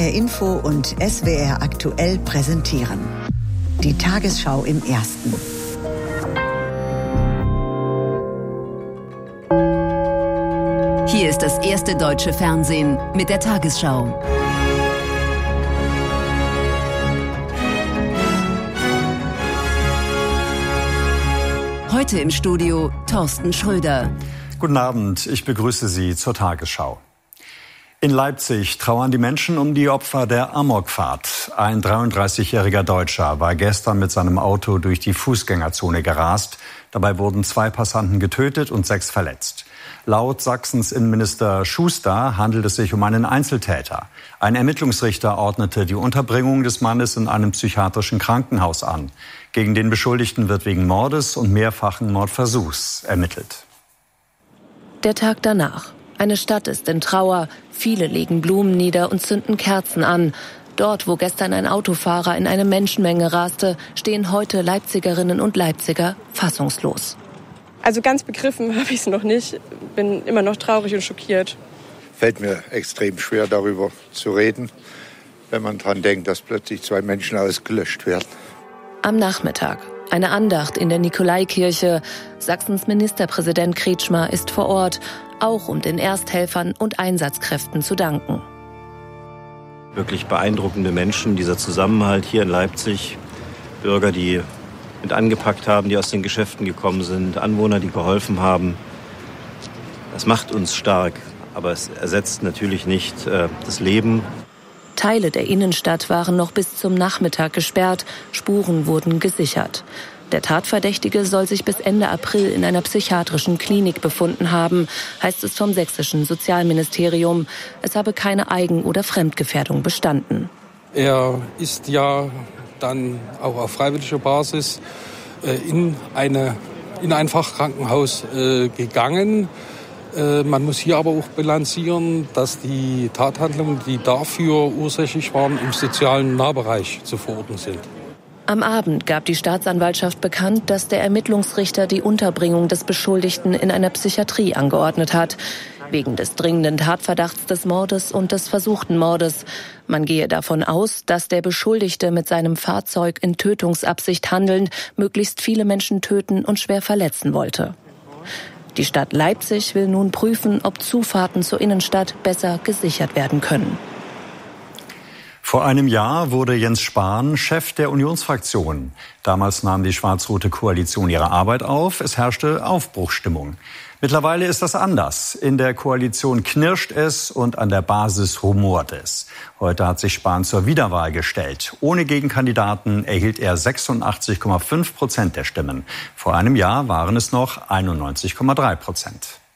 NDR Info und SWR aktuell präsentieren. Die Tagesschau im Ersten. Hier ist das erste deutsche Fernsehen mit der Tagesschau. Heute im Studio Thorsten Schröder. Guten Abend, ich begrüße Sie zur Tagesschau. In Leipzig trauern die Menschen um die Opfer der Amokfahrt. Ein 33-jähriger Deutscher war gestern mit seinem Auto durch die Fußgängerzone gerast. Dabei wurden 2 Passanten getötet und 6 verletzt. Laut Sachsens Innenminister Schuster handelt es sich um einen Einzeltäter. Ein Ermittlungsrichter ordnete die Unterbringung des Mannes in einem psychiatrischen Krankenhaus an. Gegen den Beschuldigten wird wegen Mordes und mehrfachen Mordversuchs ermittelt. Der Tag danach. Eine Stadt ist in Trauer. Viele legen Blumen nieder und zünden Kerzen an. Dort, wo gestern ein Autofahrer in eine Menschenmenge raste, stehen heute Leipzigerinnen und Leipziger fassungslos. Also ganz begriffen habe ich es noch nicht. Bin immer noch traurig und schockiert. Fällt mir extrem schwer, darüber zu reden, wenn man daran denkt, dass plötzlich 2 Menschen ausgelöscht werden. Am Nachmittag. Eine Andacht in der Nikolaikirche. Sachsens Ministerpräsident Kretschmer ist vor Ort, auch um den Ersthelfern und Einsatzkräften zu danken. Wirklich beeindruckende Menschen, dieser Zusammenhalt hier in Leipzig. Bürger, die mit angepackt haben, die aus den Geschäften gekommen sind, Anwohner, die geholfen haben. Das macht uns stark, aber es ersetzt natürlich nicht das Leben. Teile der Innenstadt waren noch bis zum Nachmittag gesperrt, Spuren wurden gesichert. Der Tatverdächtige soll sich bis Ende April in einer psychiatrischen Klinik befunden haben, heißt es vom sächsischen Sozialministerium. Es habe keine Eigen- oder Fremdgefährdung bestanden. Er ist ja dann auch auf freiwilliger Basis in ein Fachkrankenhaus gegangen. Man muss hier aber auch bilanzieren, dass die Tathandlungen, die dafür ursächlich waren, im sozialen Nahbereich zu verorten sind. Am Abend gab die Staatsanwaltschaft bekannt, dass der Ermittlungsrichter die Unterbringung des Beschuldigten in einer Psychiatrie angeordnet hat. Wegen des dringenden Tatverdachts des Mordes und des versuchten Mordes. Man gehe davon aus, dass der Beschuldigte mit seinem Fahrzeug in Tötungsabsicht handelnd möglichst viele Menschen töten und schwer verletzen wollte. Die Stadt Leipzig will nun prüfen, ob Zufahrten zur Innenstadt besser gesichert werden können. Vor einem Jahr wurde Jens Spahn Chef der Unionsfraktion. Damals nahm die schwarz-rote Koalition ihre Arbeit auf. Es herrschte Aufbruchsstimmung. Mittlerweile ist das anders. In der Koalition knirscht es und an der Basis rumort es. Heute hat sich Spahn zur Wiederwahl gestellt. Ohne Gegenkandidaten erhielt er 86,5% der Stimmen. Vor einem Jahr waren es noch 91,3%.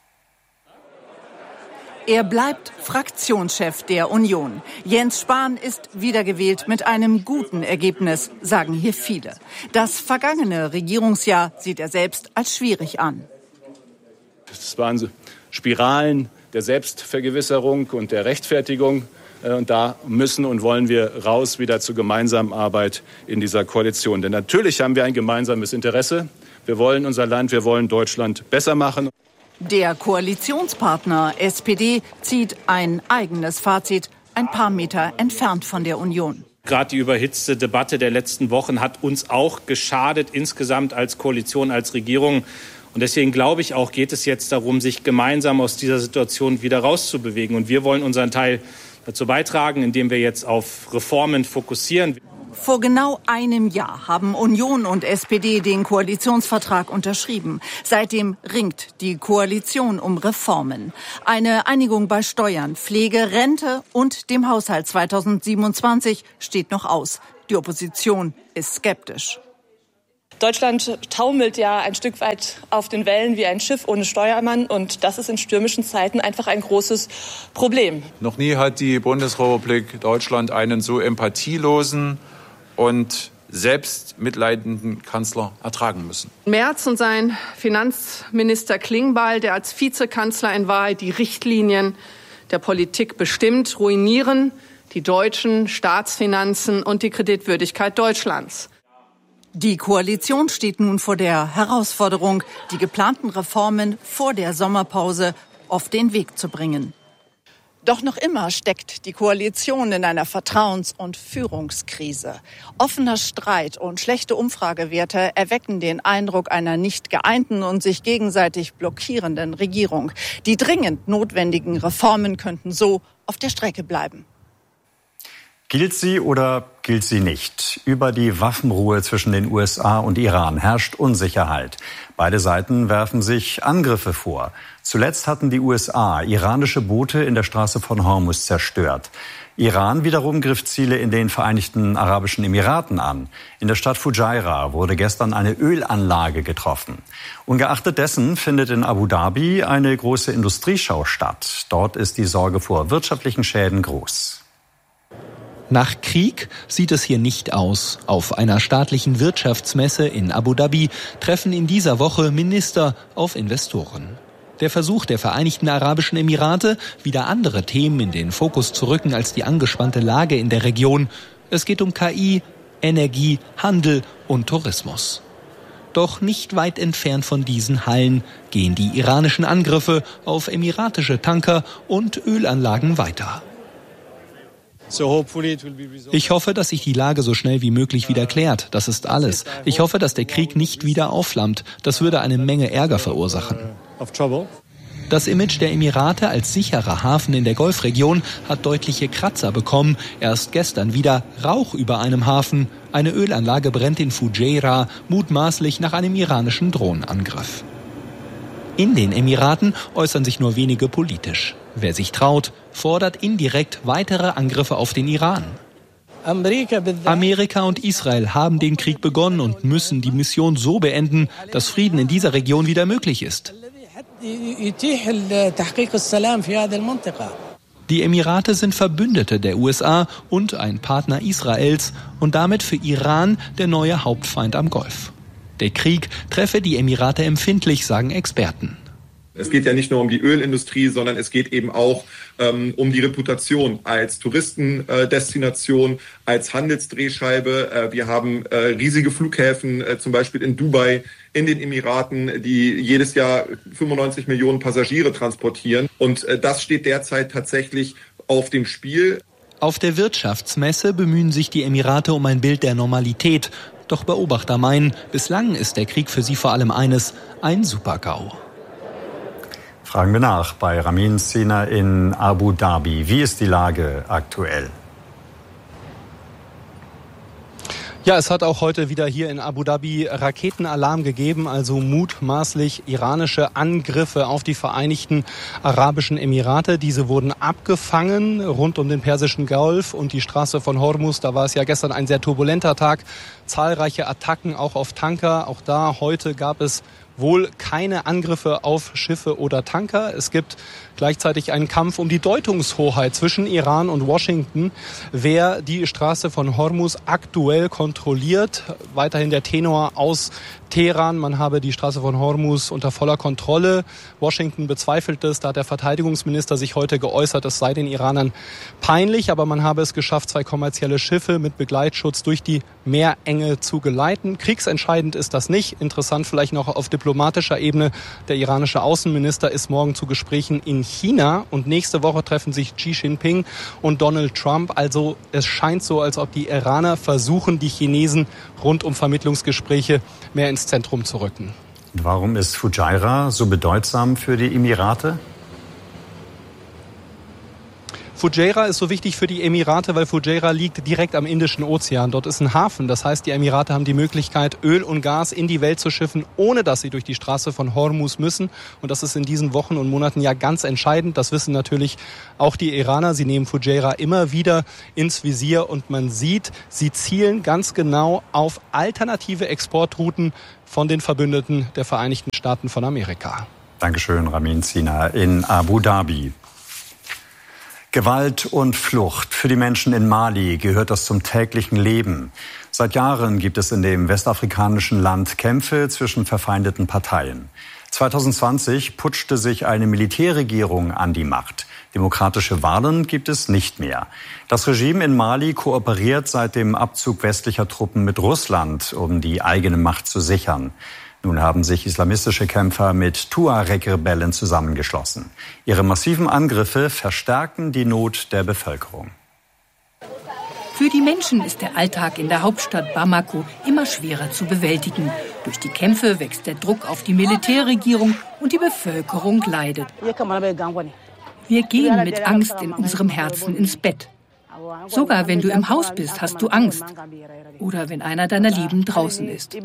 Er bleibt Fraktionschef der Union. Jens Spahn ist wiedergewählt mit einem guten Ergebnis, sagen hier viele. Das vergangene Regierungsjahr sieht er selbst als schwierig an. Das waren Spiralen der Selbstvergewisserung und der Rechtfertigung. Und da müssen und wollen wir raus wieder zur gemeinsamen Arbeit in dieser Koalition. Denn natürlich haben wir ein gemeinsames Interesse. Wir wollen unser Land, wir wollen Deutschland besser machen. Der Koalitionspartner SPD zieht ein eigenes Fazit, ein paar Meter entfernt von der Union. Gerade die überhitzte Debatte der letzten Wochen hat uns auch geschadet, insgesamt als Koalition, als Regierung. Und deswegen glaube ich auch, geht es jetzt darum, sich gemeinsam aus dieser Situation wieder rauszubewegen. Und wir wollen unseren Teil dazu beitragen, indem wir jetzt auf Reformen fokussieren. Vor genau einem Jahr haben Union und SPD den Koalitionsvertrag unterschrieben. Seitdem ringt die Koalition um Reformen. Eine Einigung bei Steuern, Pflege, Rente und dem Haushalt 2027 steht noch aus. Die Opposition ist skeptisch. Deutschland taumelt ja ein Stück weit auf den Wellen wie ein Schiff ohne Steuermann. Und das ist in stürmischen Zeiten einfach ein großes Problem. Noch nie hat die Bundesrepublik Deutschland einen so empathielosen und selbstmitleidenden Kanzler ertragen müssen. Merz und sein Finanzminister Klingbeil, der als Vizekanzler in Wahrheit die Richtlinien der Politik bestimmt, ruinieren die deutschen Staatsfinanzen und die Kreditwürdigkeit Deutschlands. Die Koalition steht nun vor der Herausforderung, die geplanten Reformen vor der Sommerpause auf den Weg zu bringen. Doch noch immer steckt die Koalition in einer Vertrauens- und Führungskrise. Offener Streit und schlechte Umfragewerte erwecken den Eindruck einer nicht geeinten und sich gegenseitig blockierenden Regierung. Die dringend notwendigen Reformen könnten so auf der Strecke bleiben. Gilt sie oder gilt sie nicht? Über die Waffenruhe zwischen den USA und Iran herrscht Unsicherheit. Beide Seiten werfen sich Angriffe vor. Zuletzt hatten die USA iranische Boote in der Straße von Hormuz zerstört. Iran wiederum griff Ziele in den Vereinigten Arabischen Emiraten an. In der Stadt Fujairah wurde gestern eine Ölanlage getroffen. Ungeachtet dessen findet in Abu Dhabi eine große Industrieschau statt. Dort ist die Sorge vor wirtschaftlichen Schäden groß. Nach Krieg sieht es hier nicht aus. Auf einer staatlichen Wirtschaftsmesse in Abu Dhabi treffen in dieser Woche Minister auf Investoren. Der Versuch der Vereinigten Arabischen Emirate, wieder andere Themen in den Fokus zu rücken als die angespannte Lage in der Region. Es geht um KI, Energie, Handel und Tourismus. Doch nicht weit entfernt von diesen Hallen gehen die iranischen Angriffe auf emiratische Tanker und Ölanlagen weiter. Ich hoffe, dass sich die Lage so schnell wie möglich wieder klärt. Das ist alles. Ich hoffe, dass der Krieg nicht wieder aufflammt. Das würde eine Menge Ärger verursachen. Das Image der Emirate als sicherer Hafen in der Golfregion hat deutliche Kratzer bekommen. Erst gestern wieder Rauch über einem Hafen. Eine Ölanlage brennt in Fujairah, mutmaßlich nach einem iranischen Drohnenangriff. In den Emiraten äußern sich nur wenige politisch. Wer sich traut, fordert indirekt weitere Angriffe auf den Iran. Amerika und Israel haben den Krieg begonnen und müssen die Mission so beenden, dass Frieden in dieser Region wieder möglich ist. Die Emirate sind Verbündete der USA und ein Partner Israels und damit für Iran der neue Hauptfeind am Golf. Der Krieg treffe die Emirate empfindlich, sagen Experten. Es geht ja nicht nur um die Ölindustrie, sondern es geht eben auch um die Reputation als Touristendestination, als Handelsdrehscheibe. Wir haben riesige Flughäfen, zum Beispiel in Dubai, in den Emiraten, die jedes Jahr 95 Millionen Passagiere transportieren. Und das steht derzeit tatsächlich auf dem Spiel. Auf der Wirtschaftsmesse bemühen sich die Emirate um ein Bild der Normalität. Doch Beobachter meinen, bislang ist der Krieg für sie vor allem eines, ein Super-GAU. Fragen wir nach bei Ramin Sina in Abu Dhabi. Wie ist die Lage aktuell? Ja, es hat auch heute wieder hier in Abu Dhabi Raketenalarm gegeben, also mutmaßlich iranische Angriffe auf die Vereinigten Arabischen Emirate. Diese wurden abgefangen rund um den Persischen Golf und die Straße von Hormuz. Da war es ja gestern ein sehr turbulenter Tag. Zahlreiche Attacken auch auf Tanker. Auch da heute gab es wohl keine Angriffe auf Schiffe oder Tanker. Es gibt gleichzeitig einen Kampf um die Deutungshoheit zwischen Iran und Washington, wer die Straße von Hormuz aktuell kontrolliert. Weiterhin der Tenor aus Teheran, man habe die Straße von Hormuz unter voller Kontrolle. Washington bezweifelt es, da hat der Verteidigungsminister sich heute geäußert, es sei den Iranern peinlich, aber man habe es geschafft, 2 kommerzielle Schiffe mit Begleitschutz durch die Meerenge zu geleiten. Kriegsentscheidend ist das nicht. Interessant vielleicht noch auf diplomatischer Ebene. Der iranische Außenminister ist morgen zu Gesprächen in China und nächste Woche treffen sich Xi Jinping und Donald Trump. Also es scheint so, als ob die Iraner versuchen, die Chinesen rund um Vermittlungsgespräche mehr ins Zentrum zu rücken. Warum ist Fujairah so bedeutsam für die Emirate? Fujairah ist so wichtig für die Emirate, weil Fujairah liegt direkt am Indischen Ozean. Dort ist ein Hafen. Das heißt, die Emirate haben die Möglichkeit, Öl und Gas in die Welt zu schiffen, ohne dass sie durch die Straße von Hormuz müssen. Und das ist in diesen Wochen und Monaten ja ganz entscheidend. Das wissen natürlich auch die Iraner. Sie nehmen Fujairah immer wieder ins Visier und man sieht, sie zielen ganz genau auf alternative Exportrouten von den Verbündeten der Vereinigten Staaten von Amerika. Dankeschön, Ramin Sina in Abu Dhabi. Gewalt und Flucht. Für die Menschen in Mali gehört das zum täglichen Leben. Seit Jahren gibt es in dem westafrikanischen Land Kämpfe zwischen verfeindeten Parteien. 2020 putschte sich eine Militärregierung an die Macht. Demokratische Wahlen gibt es nicht mehr. Das Regime in Mali kooperiert seit dem Abzug westlicher Truppen mit Russland, um die eigene Macht zu sichern. Nun haben sich islamistische Kämpfer mit Tuareg-Rebellen zusammengeschlossen. Ihre massiven Angriffe verstärken die Not der Bevölkerung. Für die Menschen ist der Alltag in der Hauptstadt Bamako immer schwerer zu bewältigen. Durch die Kämpfe wächst der Druck auf die Militärregierung und die Bevölkerung leidet. Wir gehen mit Angst in unserem Herzen ins Bett. Sogar wenn du im Haus bist, hast du Angst. Oder wenn einer deiner Lieben draußen ist.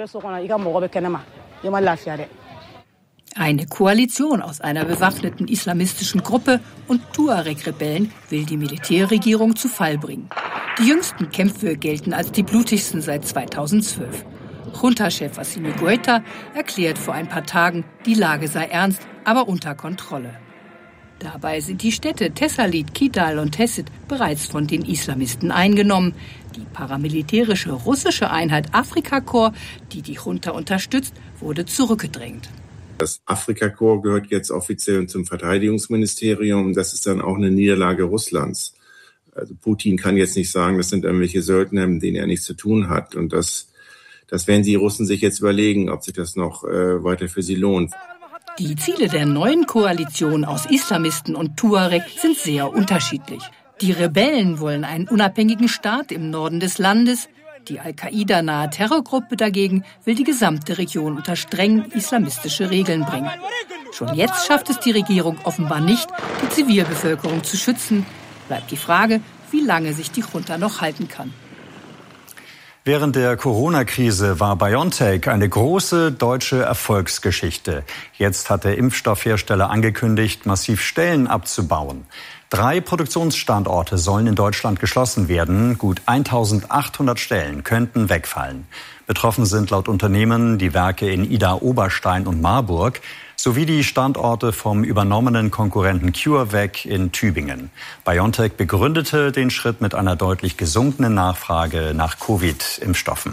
Eine Koalition aus einer bewaffneten islamistischen Gruppe und Tuareg-Rebellen will die Militärregierung zu Fall bringen. Die jüngsten Kämpfe gelten als die blutigsten seit 2012. Junta-Chef Assimi Goïta erklärt vor ein paar Tagen, die Lage sei ernst, aber unter Kontrolle. Dabei sind die Städte Tessalit, Kidal und Tessit bereits von den Islamisten eingenommen. Die paramilitärische russische Einheit Afrikakorps, die die Junta unterstützt, wurde zurückgedrängt. Das Afrikakorps gehört jetzt offiziell zum Verteidigungsministerium. Das ist dann auch eine Niederlage Russlands. Also Putin kann jetzt nicht sagen, das sind irgendwelche Söldner, mit denen er nichts zu tun hat. Und das werden die Russen sich jetzt überlegen, ob sich das noch weiter für sie lohnt. Die Ziele der neuen Koalition aus Islamisten und Tuareg sind sehr unterschiedlich. Die Rebellen wollen einen unabhängigen Staat im Norden des Landes. Die Al-Qaida-nahe Terrorgruppe dagegen will die gesamte Region unter streng islamistische Regeln bringen. Schon jetzt schafft es die Regierung offenbar nicht, die Zivilbevölkerung zu schützen. Bleibt die Frage, wie lange sich die Junta noch halten kann. Während der Corona-Krise war BioNTech eine große deutsche Erfolgsgeschichte. Jetzt hat der Impfstoffhersteller angekündigt, massiv Stellen abzubauen. 3 Produktionsstandorte sollen in Deutschland geschlossen werden. Gut 1.800 Stellen könnten wegfallen. Betroffen sind laut Unternehmen die Werke in Idar-Oberstein und Marburg sowie die Standorte vom übernommenen Konkurrenten CureVac in Tübingen. BioNTech begründete den Schritt mit einer deutlich gesunkenen Nachfrage nach Covid-Impfstoffen.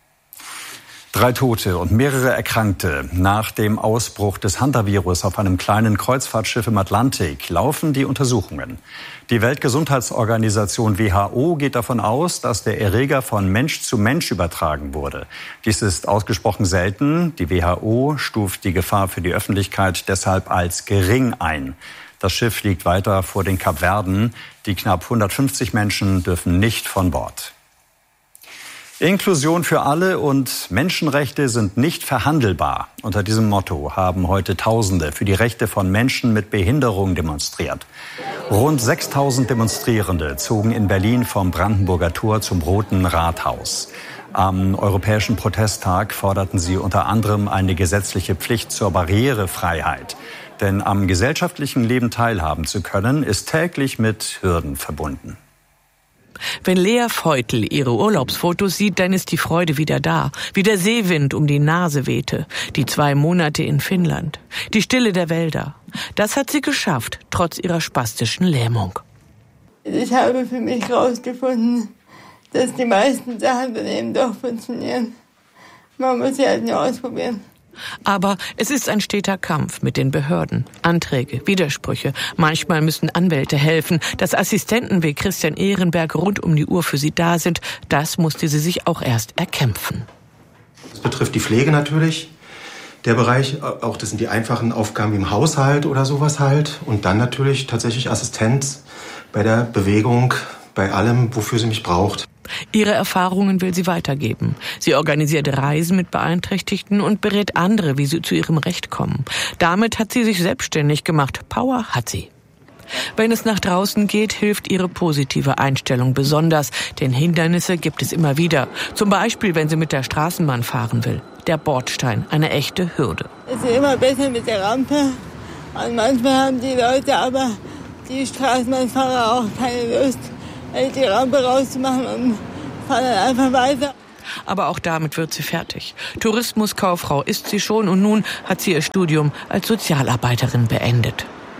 3 Tote und mehrere Erkrankte. Nach dem Ausbruch des Hantavirus auf einem kleinen Kreuzfahrtschiff im Atlantik laufen die Untersuchungen. Die Weltgesundheitsorganisation WHO geht davon aus, dass der Erreger von Mensch zu Mensch übertragen wurde. Dies ist ausgesprochen selten. Die WHO stuft die Gefahr für die Öffentlichkeit deshalb als gering ein. Das Schiff liegt weiter vor den Kapverden. Die knapp 150 Menschen dürfen nicht von Bord. Inklusion für alle und Menschenrechte sind nicht verhandelbar. Unter diesem Motto haben heute Tausende für die Rechte von Menschen mit Behinderung demonstriert. Rund 6.000 Demonstrierende zogen in Berlin vom Brandenburger Tor zum Roten Rathaus. Am Europäischen Protesttag forderten sie unter anderem eine gesetzliche Pflicht zur Barrierefreiheit. Denn am gesellschaftlichen Leben teilhaben zu können, ist täglich mit Hürden verbunden. Wenn Lea Feutel ihre Urlaubsfotos sieht, dann ist die Freude wieder da. Wie der Seewind um die Nase wehte. Die 2 Monate in Finnland. Die Stille der Wälder. Das hat sie geschafft, trotz ihrer spastischen Lähmung. Ich habe für mich herausgefunden, dass die meisten Sachen dann eben doch funktionieren. Man muss sie halt nur ausprobieren. Aber es ist ein steter Kampf mit den Behörden. Anträge, Widersprüche. Manchmal müssen Anwälte helfen. Dass Assistenten wie Christian Ehrenberg rund um die Uhr für sie da sind, das musste sie sich auch erst erkämpfen. Das betrifft die Pflege natürlich. Der Bereich, auch das sind die einfachen Aufgaben wie im Haushalt oder sowas halt. Und dann natürlich tatsächlich Assistenz bei der Bewegung, bei allem, wofür sie mich braucht. Ihre Erfahrungen will sie weitergeben. Sie organisiert Reisen mit Beeinträchtigten und berät andere, wie sie zu ihrem Recht kommen. Damit hat sie sich selbstständig gemacht. Power hat sie. Wenn es nach draußen geht, hilft ihre positive Einstellung besonders. Denn Hindernisse gibt es immer wieder. Zum Beispiel, wenn sie mit der Straßenbahn fahren will. Der Bordstein, eine echte Hürde. Es ist immer besser mit der Rampe. Und manchmal haben die Leute, aber die Straßenbahnfahrer auch keine Lust, die Rampe rauszumachen und fahren dann einfach weiter. Aber auch damit wird sie fertig. Tourismuskauffrau ist sie schon und nun hat sie ihr Studium als Sozialarbeiterin beendet.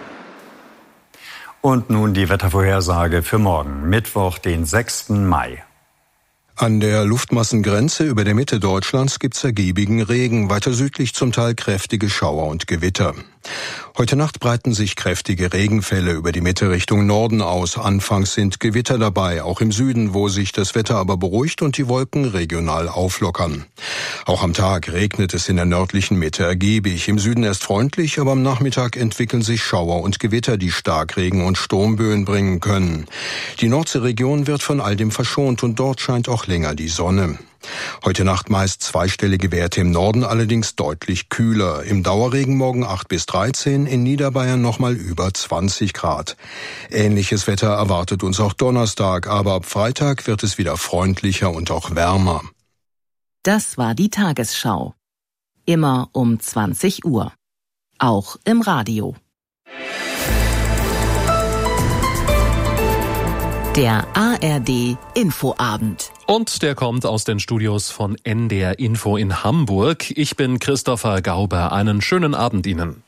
Und nun die Wettervorhersage für morgen, Mittwoch, den 6. Mai. An der Luftmassengrenze über der Mitte Deutschlands gibt's ergiebigen Regen, weiter südlich zum Teil kräftige Schauer und Gewitter. Heute Nacht breiten sich kräftige Regenfälle über die Mitte Richtung Norden aus. Anfangs sind Gewitter dabei, auch im Süden, wo sich das Wetter aber beruhigt und die Wolken regional auflockern. Auch am Tag regnet es in der nördlichen Mitte ergiebig. Im Süden erst freundlich, aber am Nachmittag entwickeln sich Schauer und Gewitter, die Starkregen und Sturmböen bringen können. Die Nordseeregion wird von all dem verschont und dort scheint auch länger die Sonne. Heute Nacht meist zweistellige Werte im Norden, allerdings deutlich kühler. Im Dauerregen morgen 8 bis 13, in Niederbayern nochmal über 20 Grad. Ähnliches Wetter erwartet uns auch Donnerstag, aber ab Freitag wird es wieder freundlicher und auch wärmer. Das war die Tagesschau. Immer um 20 Uhr. Auch im Radio. Der ARD Infoabend. Und der kommt aus den Studios von NDR Info in Hamburg. Ich bin Christopher Gauber. Einen schönen Abend Ihnen.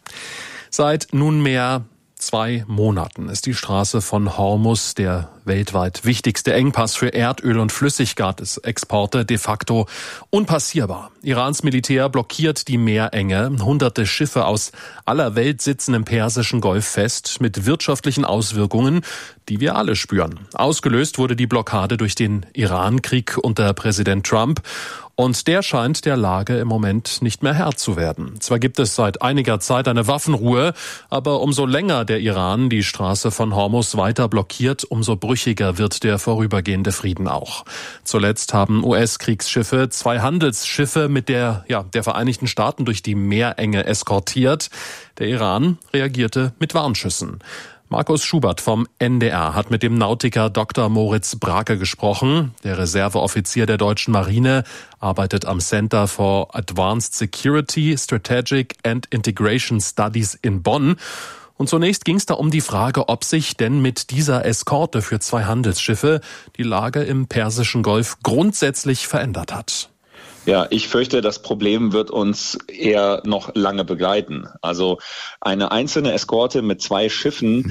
Seit nunmehr 2 Monaten ist die Straße von Hormuz, der weltweit wichtigste Engpass für Erdöl- und Flüssiggasexporte, de facto unpassierbar. Irans Militär blockiert die Meerenge. Hunderte Schiffe aus aller Welt sitzen im Persischen Golf fest, mit wirtschaftlichen Auswirkungen, die wir alle spüren. Ausgelöst wurde die Blockade durch den Iran-Krieg unter Präsident Trump. Und der scheint der Lage im Moment nicht mehr Herr zu werden. Zwar gibt es seit einiger Zeit eine Waffenruhe, aber umso länger der Iran die Straße von Hormuz weiter blockiert, umso brüchiger wird der vorübergehende Frieden auch. Zuletzt haben US-Kriegsschiffe 2 Handelsschiffe mit der Vereinigten Staaten durch die Meerenge eskortiert. Der Iran reagierte mit Warnschüssen. Markus Schubert vom NDR hat mit dem Nautiker Dr. Moritz Brake gesprochen. Der Reserveoffizier der deutschen Marine arbeitet am Center for Advanced Security, Strategic and Integration Studies in Bonn. Und zunächst ging es da um die Frage, ob sich denn mit dieser Eskorte für 2 Handelsschiffe die Lage im Persischen Golf grundsätzlich verändert hat. Ja, ich fürchte, das Problem wird uns eher noch lange begleiten. Also eine einzelne Eskorte mit 2 Schiffen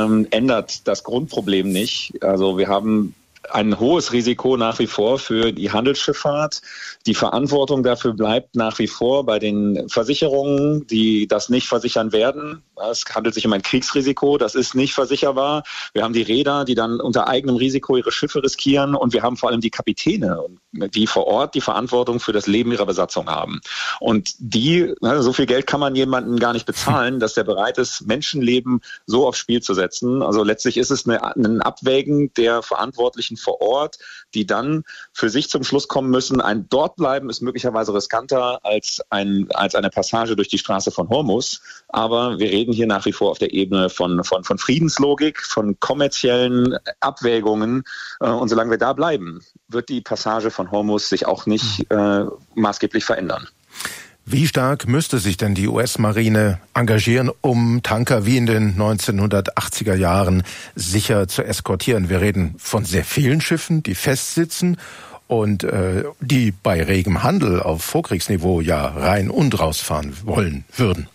ändert das Grundproblem nicht. Also wir haben ein hohes Risiko nach wie vor für die Handelsschifffahrt. Die Verantwortung dafür bleibt nach wie vor bei den Versicherungen, die das nicht versichern werden. Es handelt sich um ein Kriegsrisiko, das ist nicht versicherbar. Wir haben die Reeder, die dann unter eigenem Risiko ihre Schiffe riskieren, und wir haben vor allem die Kapitäne, die vor Ort die Verantwortung für das Leben ihrer Besatzung haben. Und so viel Geld kann man jemandem gar nicht bezahlen, dass der bereit ist, Menschenleben so aufs Spiel zu setzen. Also letztlich ist es ein Abwägen der Verantwortlichen vor Ort, die dann für sich zum Schluss kommen müssen, ein Dortbleiben ist möglicherweise riskanter als eine Passage durch die Straße von Hormuz. Aber wir reden hier nach wie vor auf der Ebene von Friedenslogik, von kommerziellen Abwägungen. Und solange wir da bleiben, wird die Passage von Hormuz sich auch nicht maßgeblich verändern. Wie stark müsste sich denn die US-Marine engagieren, um Tanker wie in den 1980er Jahren sicher zu eskortieren? Wir reden von sehr vielen Schiffen, die festsitzen und die bei regem Handel auf Vorkriegsniveau ja rein und rausfahren wollen würden.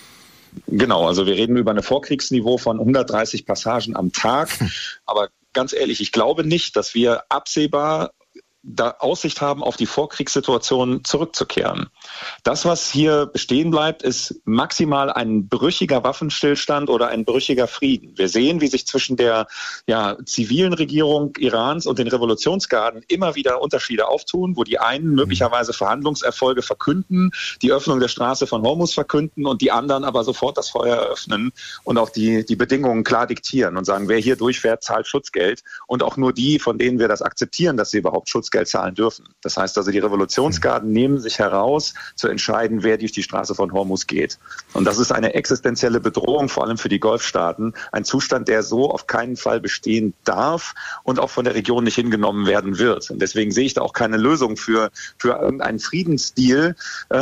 Genau, also wir reden über ein Vorkriegsniveau von 130 Passagen am Tag. Aber ganz ehrlich, ich glaube nicht, dass wir absehbar da Aussicht haben, auf die Vorkriegssituation zurückzukehren. Das, was hier bestehen bleibt, ist maximal ein brüchiger Waffenstillstand oder ein brüchiger Frieden. Wir sehen, wie sich zwischen der zivilen Regierung Irans und den Revolutionsgarden immer wieder Unterschiede auftun, wo die einen möglicherweise Verhandlungserfolge verkünden, die Öffnung der Straße von Hormuz verkünden und die anderen aber sofort das Feuer eröffnen und auch die Bedingungen klar diktieren und sagen, wer hier durchfährt, zahlt Schutzgeld, und auch nur die, von denen wir das akzeptieren, dass sie überhaupt Schutzgeld zahlen dürfen. Das heißt also, die Revolutionsgarden nehmen sich heraus, zu entscheiden, wer durch die Straße von Hormuz geht. Und das ist eine existenzielle Bedrohung, vor allem für die Golfstaaten. Ein Zustand, der so auf keinen Fall bestehen darf und auch von der Region nicht hingenommen werden wird. Und deswegen sehe ich da auch keine Lösung für irgendeinen Friedensdeal,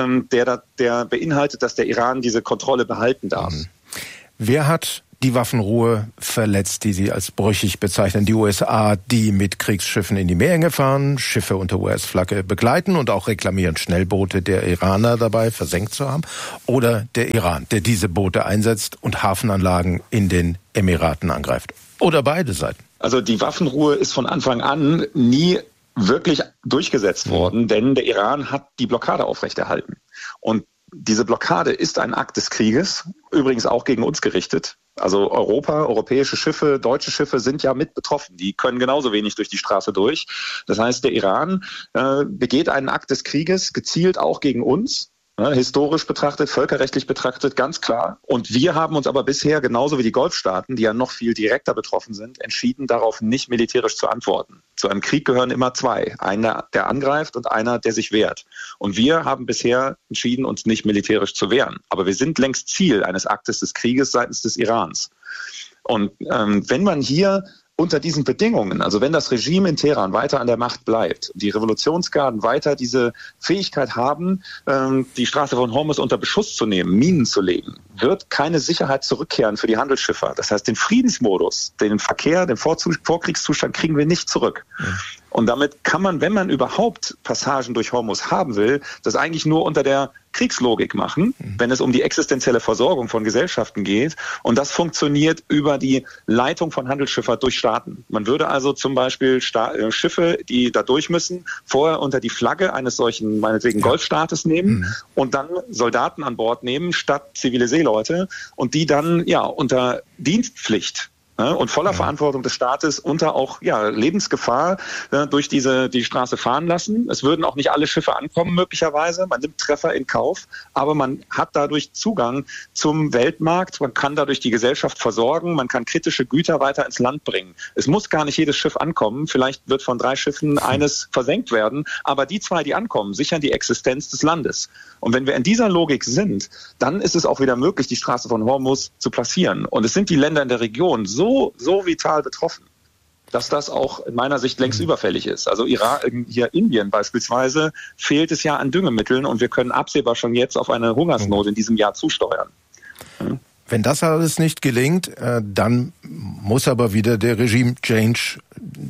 der beinhaltet, dass der Iran diese Kontrolle behalten darf. Wer hat die Waffenruhe verletzt, die Sie als brüchig bezeichnen? Die USA, die mit Kriegsschiffen in die Meerenge fahren, Schiffe unter US-Flagge begleiten und auch reklamieren, Schnellboote der Iraner dabei versenkt zu haben? Oder der Iran, der diese Boote einsetzt und Hafenanlagen in den Emiraten angreift? Oder beide Seiten? Also die Waffenruhe ist von Anfang an nie wirklich durchgesetzt worden, denn der Iran hat die Blockade aufrechterhalten. Und Diese Blockade ist ein Akt des Krieges, übrigens auch gegen uns gerichtet. Also europäische Schiffe, deutsche Schiffe sind ja mit betroffen. Die können genauso wenig durch die Straße durch. Das heißt, der Iran begeht einen Akt des Krieges, gezielt auch gegen uns. Historisch betrachtet, völkerrechtlich betrachtet, ganz klar. Und wir haben uns aber bisher, genauso wie die Golfstaaten, die ja noch viel direkter betroffen sind, entschieden, darauf nicht militärisch zu antworten. Zu einem Krieg gehören immer zwei. Einer, der angreift und einer, der sich wehrt. Und wir haben bisher entschieden, uns nicht militärisch zu wehren. Aber wir sind längst Ziel eines Aktes des Krieges seitens des Irans. Und wenn man hier unter diesen Bedingungen, also wenn das Regime in Teheran weiter an der Macht bleibt, die Revolutionsgarden weiter diese Fähigkeit haben, die Straße von Hormuz unter Beschuss zu nehmen, Minen zu legen, wird keine Sicherheit zurückkehren für die Handelsschiffer. Das heißt, den Friedensmodus, den Verkehr, den Vorkriegszustand kriegen wir nicht zurück. Und damit kann man, wenn man überhaupt Passagen durch Hormuz haben will, das eigentlich nur unter der Kriegslogik machen, wenn es um die existenzielle Versorgung von Gesellschaften geht. Und das funktioniert über die Leitung von Handelsschifffahrt durch Staaten. Man würde also zum Beispiel Schiffe, die da durch müssen, vorher unter die Flagge eines solchen, meinetwegen Golfstaates nehmen und dann Soldaten an Bord nehmen, statt zivile Seeleute und die dann unter Dienstpflicht und voller Verantwortung des Staates unter auch Lebensgefahr durch die Straße fahren lassen. Es würden auch nicht alle Schiffe ankommen möglicherweise. Man nimmt Treffer in Kauf, aber man hat dadurch Zugang zum Weltmarkt. Man kann dadurch die Gesellschaft versorgen. Man kann kritische Güter weiter ins Land bringen. Es muss gar nicht jedes Schiff ankommen. Vielleicht wird von 3 Schiffen eines versenkt werden. Aber die 2, die ankommen, sichern die Existenz des Landes. Und wenn wir in dieser Logik sind, dann ist es auch wieder möglich, die Straße von Hormuz zu passieren. Und es sind die Länder in der Region so vital betroffen, dass das auch in meiner Sicht längst überfällig ist. Also hier Indien beispielsweise fehlt es ja an Düngemitteln und wir können absehbar schon jetzt auf eine Hungersnot in diesem Jahr zusteuern. Wenn das alles nicht gelingt, dann muss aber wieder der Regime-Change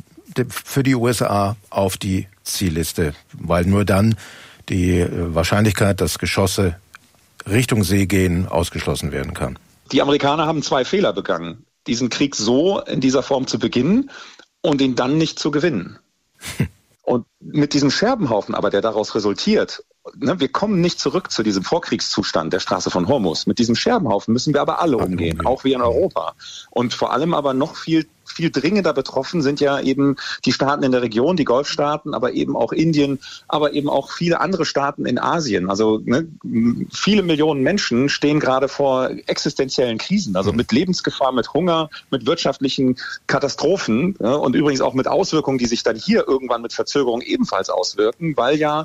für die USA auf die Zielliste, weil nur dann die Wahrscheinlichkeit, dass Geschosse Richtung See gehen, ausgeschlossen werden kann. Die Amerikaner haben 2 Fehler begangen. Diesen Krieg so in dieser Form zu beginnen und ihn dann nicht zu gewinnen. Und mit diesem Scherbenhaufen aber, der daraus resultiert, wir kommen nicht zurück zu diesem Vorkriegszustand der Straße von Hormuz. Mit diesem Scherbenhaufen müssen wir aber alle umgehen, auch wir in Europa. Und vor allem aber noch viel dringender betroffen sind ja eben die Staaten in der Region, die Golfstaaten, aber eben auch Indien, aber eben auch viele andere Staaten in Asien. Also viele Millionen Menschen stehen gerade vor existenziellen Krisen, also mit Lebensgefahr, mit Hunger, mit wirtschaftlichen Katastrophen und übrigens auch mit Auswirkungen, die sich dann hier irgendwann mit Verzögerung ebenfalls auswirken, weil ja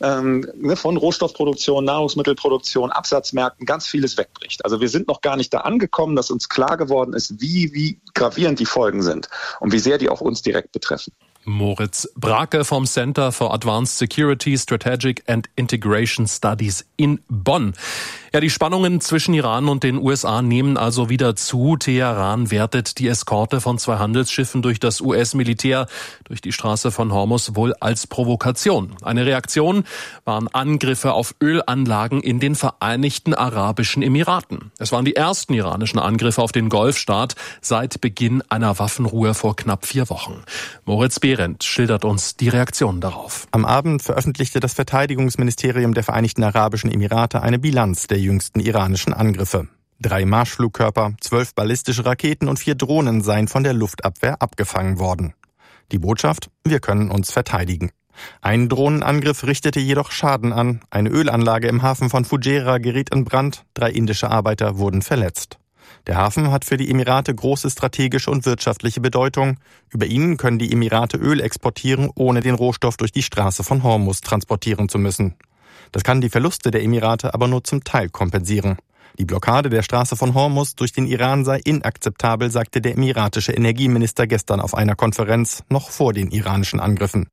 von Rohstoffproduktion, Nahrungsmittelproduktion, Absatzmärkten ganz vieles wegbricht. Also wir sind noch gar nicht da angekommen, dass uns klar geworden ist, wie gravierend die Folgen sind und wie sehr die auch uns direkt betreffen. Moritz Brake vom Center for Advanced Security, Strategic and Integration Studies in Bonn. Ja, die Spannungen zwischen Iran und den USA nehmen also wieder zu. Teheran wertet die Eskorte von 2 Handelsschiffen durch das US-Militär durch die Straße von Hormuz wohl als Provokation. Eine Reaktion waren Angriffe auf Ölanlagen in den Vereinigten Arabischen Emiraten. Es waren die ersten iranischen Angriffe auf den Golfstaat seit Beginn einer Waffenruhe vor knapp 4 Wochen. Moritz Behrendt schildert uns die Reaktion darauf. Am Abend veröffentlichte das Verteidigungsministerium der Vereinigten Arabischen Emirate eine Bilanz der jüngsten iranischen Angriffe. 3 Marschflugkörper, 12 ballistische Raketen und 4 Drohnen seien von der Luftabwehr abgefangen worden. Die Botschaft: Wir können uns verteidigen. Ein Drohnenangriff richtete jedoch Schaden an. Eine Ölanlage im Hafen von Fujairah geriet in Brand. 3 indische Arbeiter wurden verletzt. Der Hafen hat für die Emirate große strategische und wirtschaftliche Bedeutung. Über ihn können die Emirate Öl exportieren, ohne den Rohstoff durch die Straße von Hormuz transportieren zu müssen. Das kann die Verluste der Emirate aber nur zum Teil kompensieren. Die Blockade der Straße von Hormuz durch den Iran sei inakzeptabel, sagte der emiratische Energieminister gestern auf einer Konferenz, noch vor den iranischen Angriffen.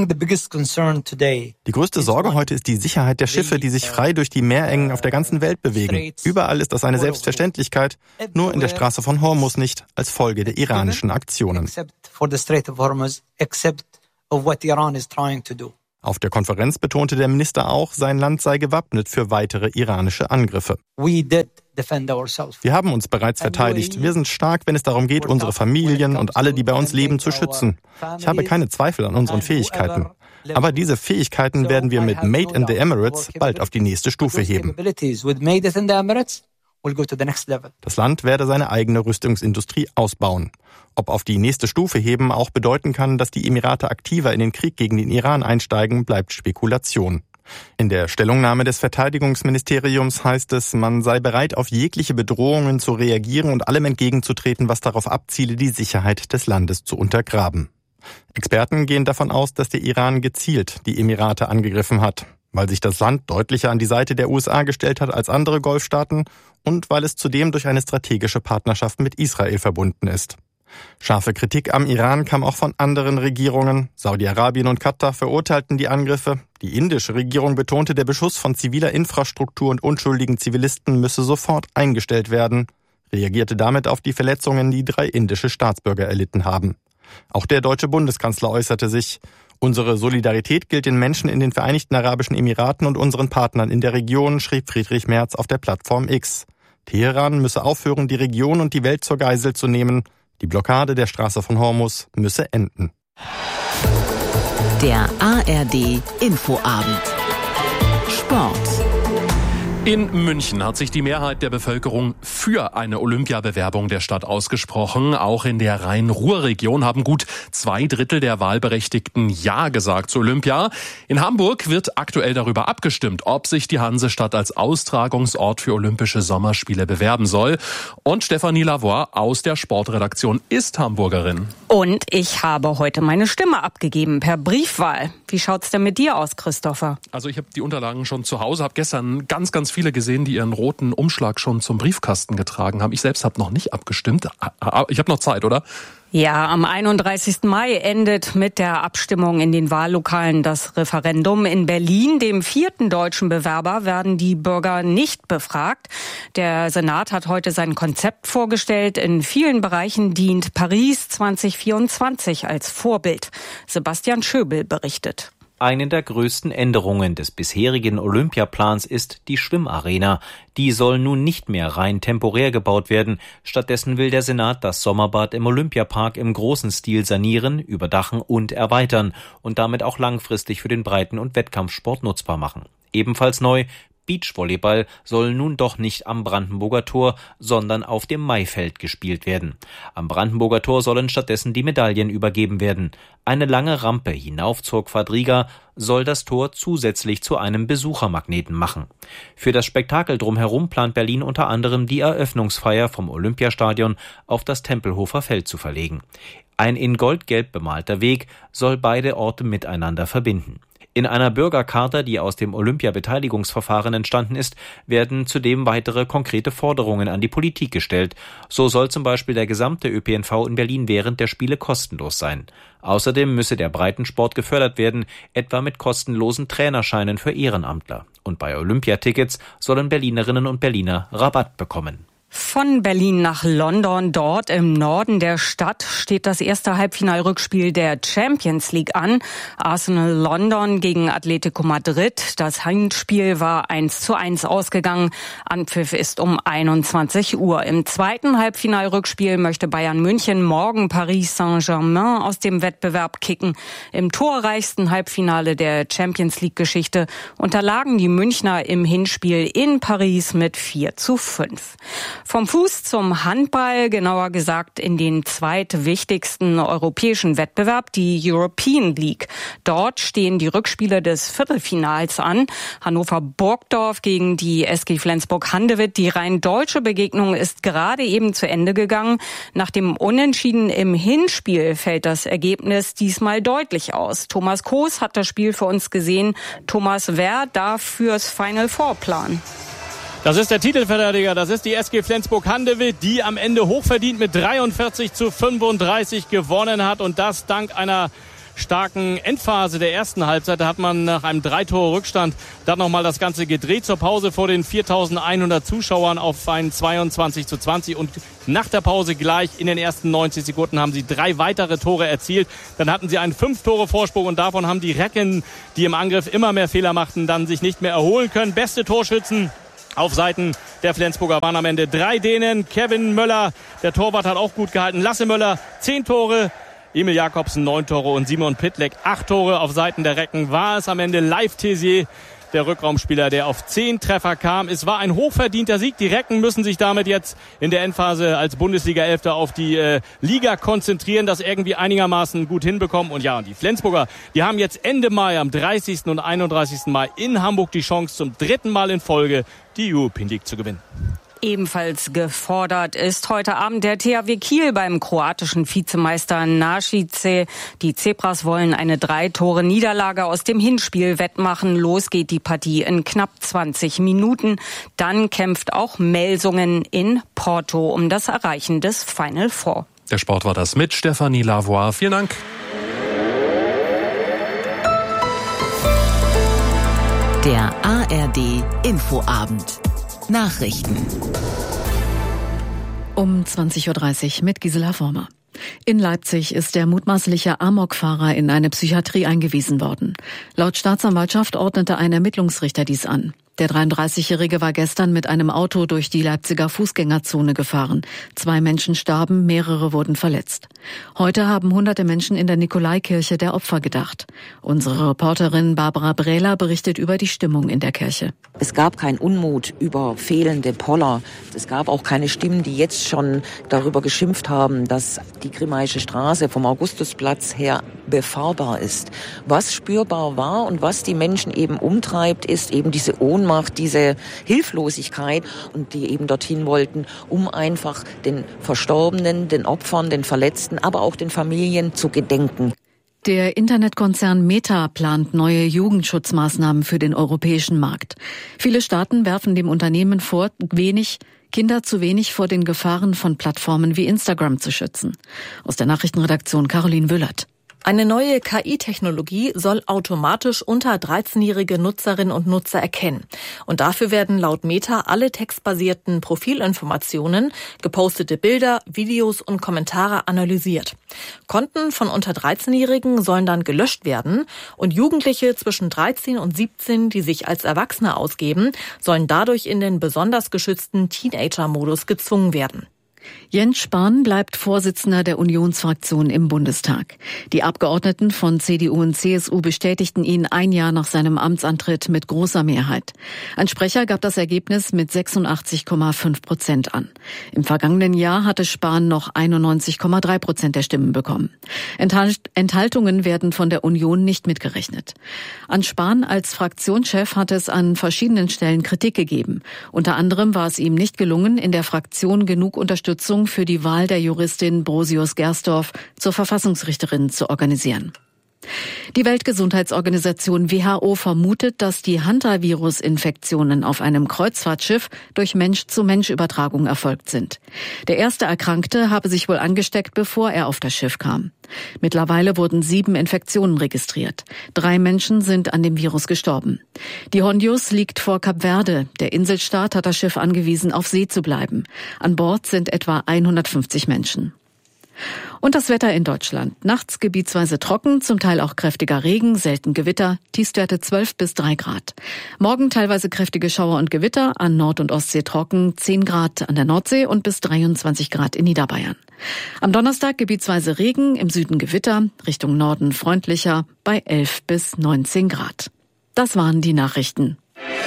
Die größte Sorge heute ist die Sicherheit der Schiffe, die sich frei durch die Meerengen auf der ganzen Welt bewegen. Überall ist das eine Selbstverständlichkeit, nur in der Straße von Hormuz nicht, als Folge der iranischen Aktionen. Auf der Konferenz betonte der Minister auch, sein Land sei gewappnet für weitere iranische Angriffe. Wir haben uns bereits verteidigt. Wir sind stark, wenn es darum geht, unsere Familien und alle, die bei uns leben, zu schützen. Ich habe keine Zweifel an unseren Fähigkeiten. Aber diese Fähigkeiten werden wir mit Made in the Emirates bald auf die nächste Stufe heben. Das Land werde seine eigene Rüstungsindustrie ausbauen. Ob auf die nächste Stufe heben auch bedeuten kann, dass die Emirate aktiver in den Krieg gegen den Iran einsteigen, bleibt Spekulation. In der Stellungnahme des Verteidigungsministeriums heißt es, man sei bereit, auf jegliche Bedrohungen zu reagieren und allem entgegenzutreten, was darauf abziele, die Sicherheit des Landes zu untergraben. Experten gehen davon aus, dass der Iran gezielt die Emirate angegriffen hat, weil sich das Land deutlicher an die Seite der USA gestellt hat als andere Golfstaaten und weil es zudem durch eine strategische Partnerschaft mit Israel verbunden ist. Scharfe Kritik am Iran kam auch von anderen Regierungen. Saudi-Arabien und Katar verurteilten die Angriffe. Die indische Regierung betonte, der Beschuss von ziviler Infrastruktur und unschuldigen Zivilisten müsse sofort eingestellt werden, reagierte damit auf die Verletzungen, die 3 indische Staatsbürger erlitten haben. Auch der deutsche Bundeskanzler äußerte sich: Unsere Solidarität gilt den Menschen in den Vereinigten Arabischen Emiraten und unseren Partnern in der Region, schrieb Friedrich Merz auf der Plattform X. Teheran müsse aufhören, die Region und die Welt zur Geisel zu nehmen. Die Blockade der Straße von Hormuz müsse enden. Der ARD Infoabend. Sport. In München hat sich die Mehrheit der Bevölkerung für eine Olympiabewerbung der Stadt ausgesprochen. Auch in der Rhein-Ruhr-Region haben gut 2/3 der Wahlberechtigten Ja gesagt zu Olympia. In Hamburg wird aktuell darüber abgestimmt, ob sich die Hansestadt als Austragungsort für Olympische Sommerspiele bewerben soll. Und Stefanie Lavoie aus der Sportredaktion ist Hamburgerin. Und ich habe heute meine Stimme abgegeben per Briefwahl. Wie schaut's denn mit dir aus, Christopher? Also ich habe die Unterlagen schon zu Hause, habe gestern ganz viele gesehen, die ihren roten Umschlag schon zum Briefkasten getragen haben. Ich selbst habe noch nicht abgestimmt. Ich habe noch Zeit, oder? Ja, am 31. Mai endet mit der Abstimmung in den Wahllokalen das Referendum. In Berlin, dem 4. deutschen Bewerber, werden die Bürger nicht befragt. Der Senat hat heute sein Konzept vorgestellt. In vielen Bereichen dient Paris 2024 als Vorbild. Sebastian Schöbel berichtet. Eine der größten Änderungen des bisherigen Olympiaplans ist die Schwimmarena. Die soll nun nicht mehr rein temporär gebaut werden. Stattdessen will der Senat das Sommerbad im Olympiapark im großen Stil sanieren, überdachen und erweitern und damit auch langfristig für den Breiten- und Wettkampfsport nutzbar machen. Ebenfalls neu: Beachvolleyball soll nun doch nicht am Brandenburger Tor, sondern auf dem Maifeld gespielt werden. Am Brandenburger Tor sollen stattdessen die Medaillen übergeben werden. Eine lange Rampe hinauf zur Quadriga soll das Tor zusätzlich zu einem Besuchermagneten machen. Für das Spektakel drumherum plant Berlin unter anderem die Eröffnungsfeier vom Olympiastadion auf das Tempelhofer Feld zu verlegen. Ein in goldgelb bemalter Weg soll beide Orte miteinander verbinden. In einer Bürgercharta, die aus dem Olympia-Beteiligungsverfahren entstanden ist, werden zudem weitere konkrete Forderungen an die Politik gestellt. So soll zum Beispiel der gesamte ÖPNV in Berlin während der Spiele kostenlos sein. Außerdem müsse der Breitensport gefördert werden, etwa mit kostenlosen Trainerscheinen für Ehrenamtler. Und bei Olympiatickets sollen Berlinerinnen und Berliner Rabatt bekommen. Von Berlin nach London, dort im Norden der Stadt, steht das erste Halbfinalrückspiel der Champions League an. Arsenal London gegen Atletico Madrid. Das Hinspiel war 1:1 ausgegangen. Anpfiff ist um 21 Uhr. Im zweiten Halbfinalrückspiel möchte Bayern München morgen Paris Saint-Germain aus dem Wettbewerb kicken. Im torreichsten Halbfinale der Champions League-Geschichte unterlagen die Münchner im Hinspiel in Paris mit 4:5. Vom Fuß zum Handball, genauer gesagt in den zweitwichtigsten europäischen Wettbewerb, die European League. Dort stehen die Rückspiele des Viertelfinals an. Hannover-Burgdorf gegen die SG Flensburg-Handewitt. Die rein deutsche Begegnung ist gerade eben zu Ende gegangen. Nach dem Unentschieden im Hinspiel fällt das Ergebnis diesmal deutlich aus. Thomas Koos hat das Spiel für uns gesehen. Thomas, wer darf fürs Final Four planen? Das ist der Titelverteidiger, das ist die SG Flensburg-Handewitt, die am Ende hochverdient mit 43:35 gewonnen hat. Und das dank einer starken Endphase der ersten Halbzeit. Da hat man nach einem 3-Tore-Rückstand dann nochmal das Ganze gedreht zur Pause vor den 4.100 Zuschauern auf ein 22:20. Und nach der Pause gleich in den ersten 90 Sekunden haben sie 3 weitere Tore erzielt. Dann hatten sie einen 5-Tore-Vorsprung und davon haben die Recken, die im Angriff immer mehr Fehler machten, dann sich nicht mehr erholen können. Beste Torschützen auf Seiten der Flensburger waren am Ende 3 Dänen. Kevin Möller, der Torwart, hat auch gut gehalten. Lasse Möller, 10 Tore. Emil Jakobsen 9 Tore und Simon Pytlek 8 Tore. Auf Seiten der Recken war es am Ende Leif Tessier, der Rückraumspieler, der auf 10 Treffer kam. Es war ein hochverdienter Sieg. Die Recken müssen sich damit jetzt in der Endphase als Bundesliga-Elfter auf die Liga konzentrieren, das irgendwie einigermaßen gut hinbekommen. Und ja, die Flensburger, die haben jetzt Ende Mai, am 30. und 31. Mai in Hamburg die Chance, zum 3. Mal in Folge die European League zu gewinnen. Ebenfalls gefordert ist heute Abend der THW Kiel beim kroatischen Vizemeister Našice. Die Zebras wollen eine 3-Tore-Niederlage aus dem Hinspiel wettmachen. Los geht die Partie in knapp 20 Minuten. Dann kämpft auch Melsungen in Porto um das Erreichen des Final Four. Der Sport war das mit Stefanie Lavoie. Vielen Dank. Der ARD Infoabend. Nachrichten. Um 20.30 Uhr mit Gisela Vormer. In Leipzig ist der mutmaßliche Amokfahrer in eine Psychiatrie eingewiesen worden. Laut Staatsanwaltschaft ordnete ein Ermittlungsrichter dies an. Der 33-Jährige war gestern mit einem Auto durch die Leipziger Fußgängerzone gefahren. 2 Menschen starben, mehrere wurden verletzt. Heute haben hunderte Menschen in der Nikolaikirche der Opfer gedacht. Unsere Reporterin Barbara Brehler berichtet über die Stimmung in der Kirche. Es gab keinen Unmut über fehlende Poller. Es gab auch keine Stimmen, die jetzt schon darüber geschimpft haben, dass die Grimmaische Straße vom Augustusplatz her befahrbar ist. Was spürbar war und was die Menschen eben umtreibt, ist eben diese Ohnmacht, diese Hilflosigkeit, und die eben dorthin wollten, um einfach den Verstorbenen, den Opfern, den Verletzten, aber auch den Familien zu gedenken. Der Internetkonzern Meta plant neue Jugendschutzmaßnahmen für den europäischen Markt. Viele Staaten werfen dem Unternehmen vor, Kinder zu wenig vor den Gefahren von Plattformen wie Instagram zu schützen. Aus der Nachrichtenredaktion Caroline Wüllert. Eine neue KI-Technologie soll automatisch unter 13-jährige Nutzerinnen und Nutzer erkennen. Und dafür werden laut Meta alle textbasierten Profilinformationen, gepostete Bilder, Videos und Kommentare analysiert. Konten von unter 13-Jährigen sollen dann gelöscht werden und Jugendliche zwischen 13 und 17, die sich als Erwachsene ausgeben, sollen dadurch in den besonders geschützten Teenager-Modus gezwungen werden. Jens Spahn bleibt Vorsitzender der Unionsfraktion im Bundestag. Die Abgeordneten von CDU und CSU bestätigten ihn ein Jahr nach seinem Amtsantritt mit großer Mehrheit. Ein Sprecher gab das Ergebnis mit 86,5% an. Im vergangenen Jahr hatte Spahn noch 91,3% der Stimmen bekommen. Enthaltungen werden von der Union nicht mitgerechnet. An Spahn als Fraktionschef hat es an verschiedenen Stellen Kritik gegeben. Unter anderem war es ihm nicht gelungen, in der Fraktion genug Unterstützung für die Wahl der Juristin Brosius Gersdorf zur Verfassungsrichterin zu organisieren. Die Weltgesundheitsorganisation WHO vermutet, dass die Hantavirus-Infektionen auf einem Kreuzfahrtschiff durch Mensch-zu-Mensch-Übertragung erfolgt sind. Der erste Erkrankte habe sich wohl angesteckt, bevor er auf das Schiff kam. Mittlerweile wurden 7 Infektionen registriert. 3 Menschen sind an dem Virus gestorben. Die Hondius liegt vor Kap Verde. Der Inselstaat hat das Schiff angewiesen, auf See zu bleiben. An Bord sind etwa 150 Menschen. Und das Wetter in Deutschland. Nachts gebietsweise trocken, zum Teil auch kräftiger Regen, selten Gewitter, Tiefstwerte 12 bis 3 Grad. Morgen teilweise kräftige Schauer und Gewitter, an Nord- und Ostsee trocken, 10 Grad an der Nordsee und bis 23 Grad in Niederbayern. Am Donnerstag gebietsweise Regen, im Süden Gewitter, Richtung Norden freundlicher, bei 11 bis 19 Grad. Das waren die Nachrichten.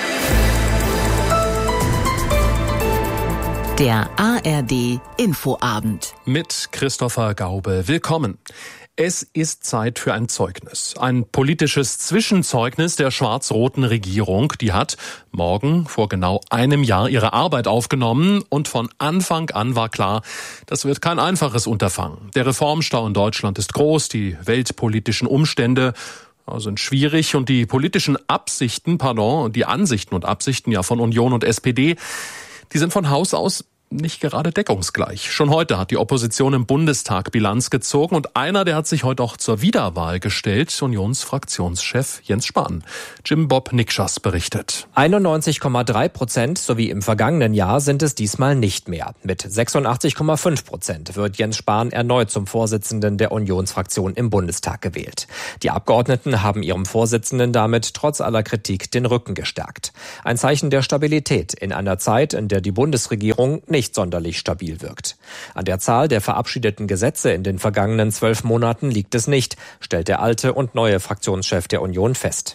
Der ARD Infoabend. Mit Christopher Gaube. Willkommen. Es ist Zeit für ein Zeugnis. Ein politisches Zwischenzeugnis der schwarz-roten Regierung. Die hat morgen vor genau einem Jahr ihre Arbeit aufgenommen. Und von Anfang an war klar, das wird kein einfaches Unterfangen. Der Reformstau in Deutschland ist groß. Die weltpolitischen Umstände sind schwierig. Und die politischen Ansichten und Absichten von Union und SPD, die sind von Haus aus nicht gerade deckungsgleich. Schon heute hat die Opposition im Bundestag Bilanz gezogen und einer, der hat sich heute auch zur Wiederwahl gestellt, Unionsfraktionschef Jens Spahn. Jim Bob Nikschas berichtet. 91,3% sowie im vergangenen Jahr sind es diesmal nicht mehr. Mit 86,5% wird Jens Spahn erneut zum Vorsitzenden der Unionsfraktion im Bundestag gewählt. Die Abgeordneten haben ihrem Vorsitzenden damit trotz aller Kritik den Rücken gestärkt. Ein Zeichen der Stabilität in einer Zeit, in der die Bundesregierung nicht nicht sonderlich stabil wirkt. An der Zahl der verabschiedeten Gesetze in den vergangenen 12 Monaten liegt es nicht, stellt der alte und neue Fraktionschef der Union fest.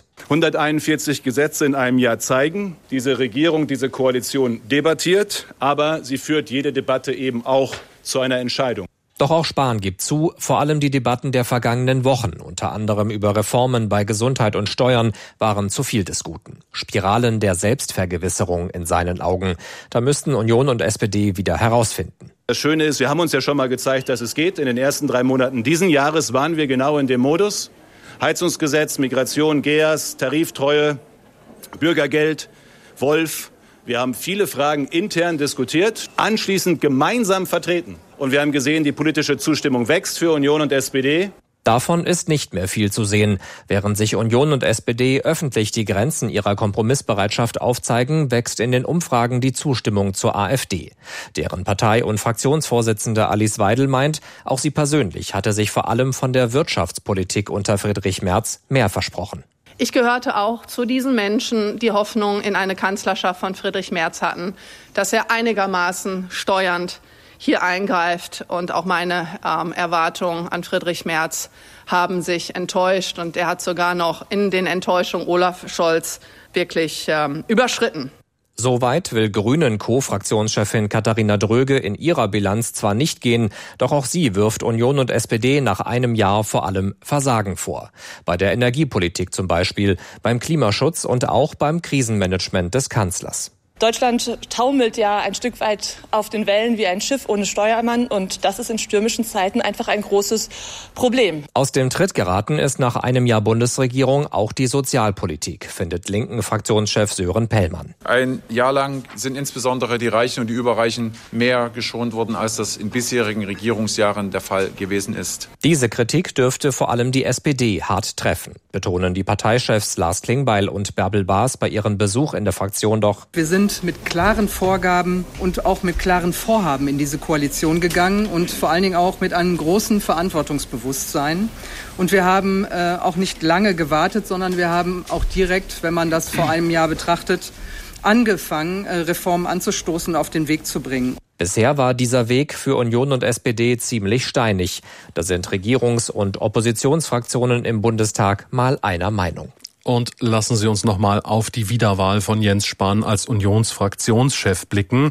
141 Gesetze in einem Jahr zeigen, diese Regierung, diese Koalition debattiert, aber sie führt jede Debatte eben auch zu einer Entscheidung. Doch auch Spahn gibt zu, vor allem die Debatten der vergangenen Wochen, unter anderem über Reformen bei Gesundheit und Steuern, waren zu viel des Guten. Spiralen der Selbstvergewisserung in seinen Augen. Da müssten Union und SPD wieder herausfinden. Das Schöne ist, wir haben uns ja schon mal gezeigt, dass es geht. In den ersten 3 Monaten diesen Jahres waren wir genau in dem Modus. Heizungsgesetz, Migration, GEAS, Tariftreue, Bürgergeld, Wolf. Wir haben viele Fragen intern diskutiert, anschließend gemeinsam vertreten. Und wir haben gesehen, die politische Zustimmung wächst für Union und SPD. Davon ist nicht mehr viel zu sehen. Während sich Union und SPD öffentlich die Grenzen ihrer Kompromissbereitschaft aufzeigen, wächst in den Umfragen die Zustimmung zur AfD. Deren Partei- und Fraktionsvorsitzende Alice Weidel meint, auch sie persönlich hatte sich vor allem von der Wirtschaftspolitik unter Friedrich Merz mehr versprochen. Ich gehörte auch zu diesen Menschen, die Hoffnung in eine Kanzlerschaft von Friedrich Merz hatten, dass er einigermaßen steuernd hier eingreift. Und auch meine Erwartungen an Friedrich Merz haben sich enttäuscht. Und er hat sogar noch in den Enttäuschungen Olaf Scholz wirklich überschritten. Soweit will Grünen-Co-Fraktionschefin Katharina Dröge in ihrer Bilanz zwar nicht gehen, doch auch sie wirft Union und SPD nach einem Jahr vor allem Versagen vor. Bei der Energiepolitik zum Beispiel, beim Klimaschutz und auch beim Krisenmanagement des Kanzlers. Deutschland taumelt ja ein Stück weit auf den Wellen wie ein Schiff ohne Steuermann und das ist in stürmischen Zeiten einfach ein großes Problem. Aus dem Tritt geraten ist nach einem Jahr Bundesregierung auch die Sozialpolitik, findet linken Fraktionschef Sören Pellmann. Ein Jahr lang sind insbesondere die Reichen und die Überreichen mehr geschont worden, als das in bisherigen Regierungsjahren der Fall gewesen ist. Diese Kritik dürfte vor allem die SPD hart treffen, betonen die Parteichefs Lars Klingbeil und Bärbel Baas bei ihrem Besuch in der Fraktion doch. Wir sind mit klaren Vorgaben und auch mit klaren Vorhaben in diese Koalition gegangen und vor allen Dingen auch mit einem großen Verantwortungsbewusstsein. Und wir haben auch nicht lange gewartet, sondern wir haben auch direkt, wenn man das vor einem Jahr betrachtet, angefangen, Reformen anzustoßen und auf den Weg zu bringen. Bisher war dieser Weg für Union und SPD ziemlich steinig. Da sind Regierungs- und Oppositionsfraktionen im Bundestag mal einer Meinung. Und lassen Sie uns nochmal auf die Wiederwahl von Jens Spahn als Unionsfraktionschef blicken.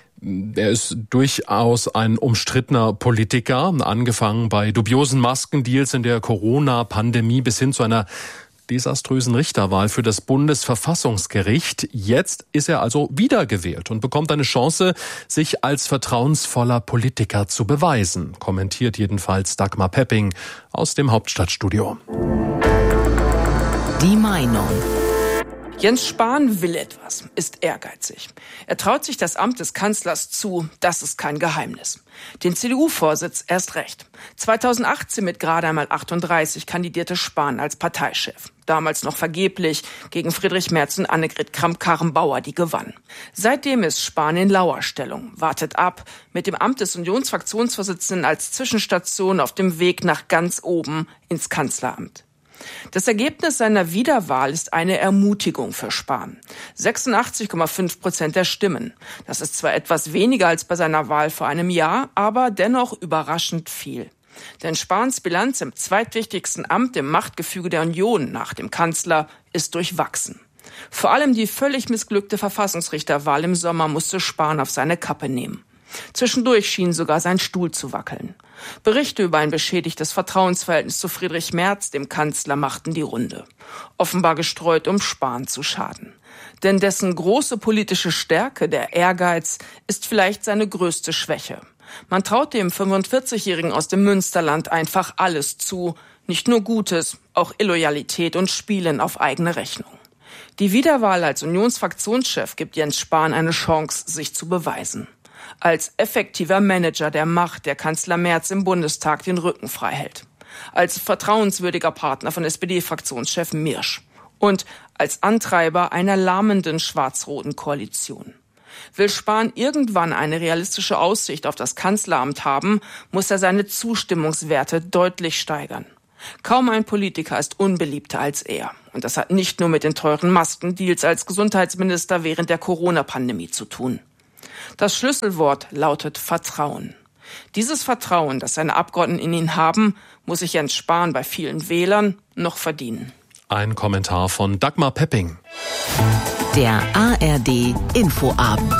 Er ist durchaus ein umstrittener Politiker, angefangen bei dubiosen Maskendeals in der Corona-Pandemie bis hin zu einer desaströsen Richterwahl für das Bundesverfassungsgericht. Jetzt ist er also wiedergewählt und bekommt eine Chance, sich als vertrauensvoller Politiker zu beweisen, kommentiert jedenfalls Dagmar Pepping aus dem Hauptstadtstudio. Die Meinung. Jens Spahn will etwas, ist ehrgeizig. Er traut sich das Amt des Kanzlers zu, das ist kein Geheimnis. Den CDU-Vorsitz erst recht. 2018 mit gerade einmal 38 kandidierte Spahn als Parteichef. Damals noch vergeblich gegen Friedrich Merz und Annegret Kramp-Karrenbauer, die gewann. Seitdem ist Spahn in Lauerstellung, wartet ab, mit dem Amt des Unionsfraktionsvorsitzenden als Zwischenstation auf dem Weg nach ganz oben ins Kanzleramt. Das Ergebnis seiner Wiederwahl ist eine Ermutigung für Spahn. 86,5% der Stimmen. Das ist zwar etwas weniger als bei seiner Wahl vor einem Jahr, aber dennoch überraschend viel. Denn Spahns Bilanz im zweitwichtigsten Amt im Machtgefüge der Union nach dem Kanzler ist durchwachsen. Vor allem die völlig missglückte Verfassungsrichterwahl im Sommer musste Spahn auf seine Kappe nehmen. Zwischendurch schien sogar sein Stuhl zu wackeln. Berichte über ein beschädigtes Vertrauensverhältnis zu Friedrich Merz, dem Kanzler, machten die Runde. Offenbar gestreut, um Spahn zu schaden. Denn dessen große politische Stärke, der Ehrgeiz, ist vielleicht seine größte Schwäche. Man traut dem 45-Jährigen aus dem Münsterland einfach alles zu. Nicht nur Gutes, auch Illoyalität und Spielen auf eigene Rechnung. Die Wiederwahl als Unionsfraktionschef gibt Jens Spahn eine Chance, sich zu beweisen. Als effektiver Manager der Macht, der Kanzler Merz im Bundestag den Rücken frei hält. Als vertrauenswürdiger Partner von SPD-Fraktionschef Mirsch. Und als Antreiber einer lahmenden schwarz-roten Koalition. Will Spahn irgendwann eine realistische Aussicht auf das Kanzleramt haben, muss er seine Zustimmungswerte deutlich steigern. Kaum ein Politiker ist unbeliebter als er. Und das hat nicht nur mit den teuren Maskendeals als Gesundheitsminister während der Corona-Pandemie zu tun. Das Schlüsselwort lautet Vertrauen. Dieses Vertrauen, das seine Abgeordneten in ihn haben, muss sich Jens Spahn bei vielen Wählern noch verdienen. Ein Kommentar von Dagmar Pepping. Der ARD Infoabend.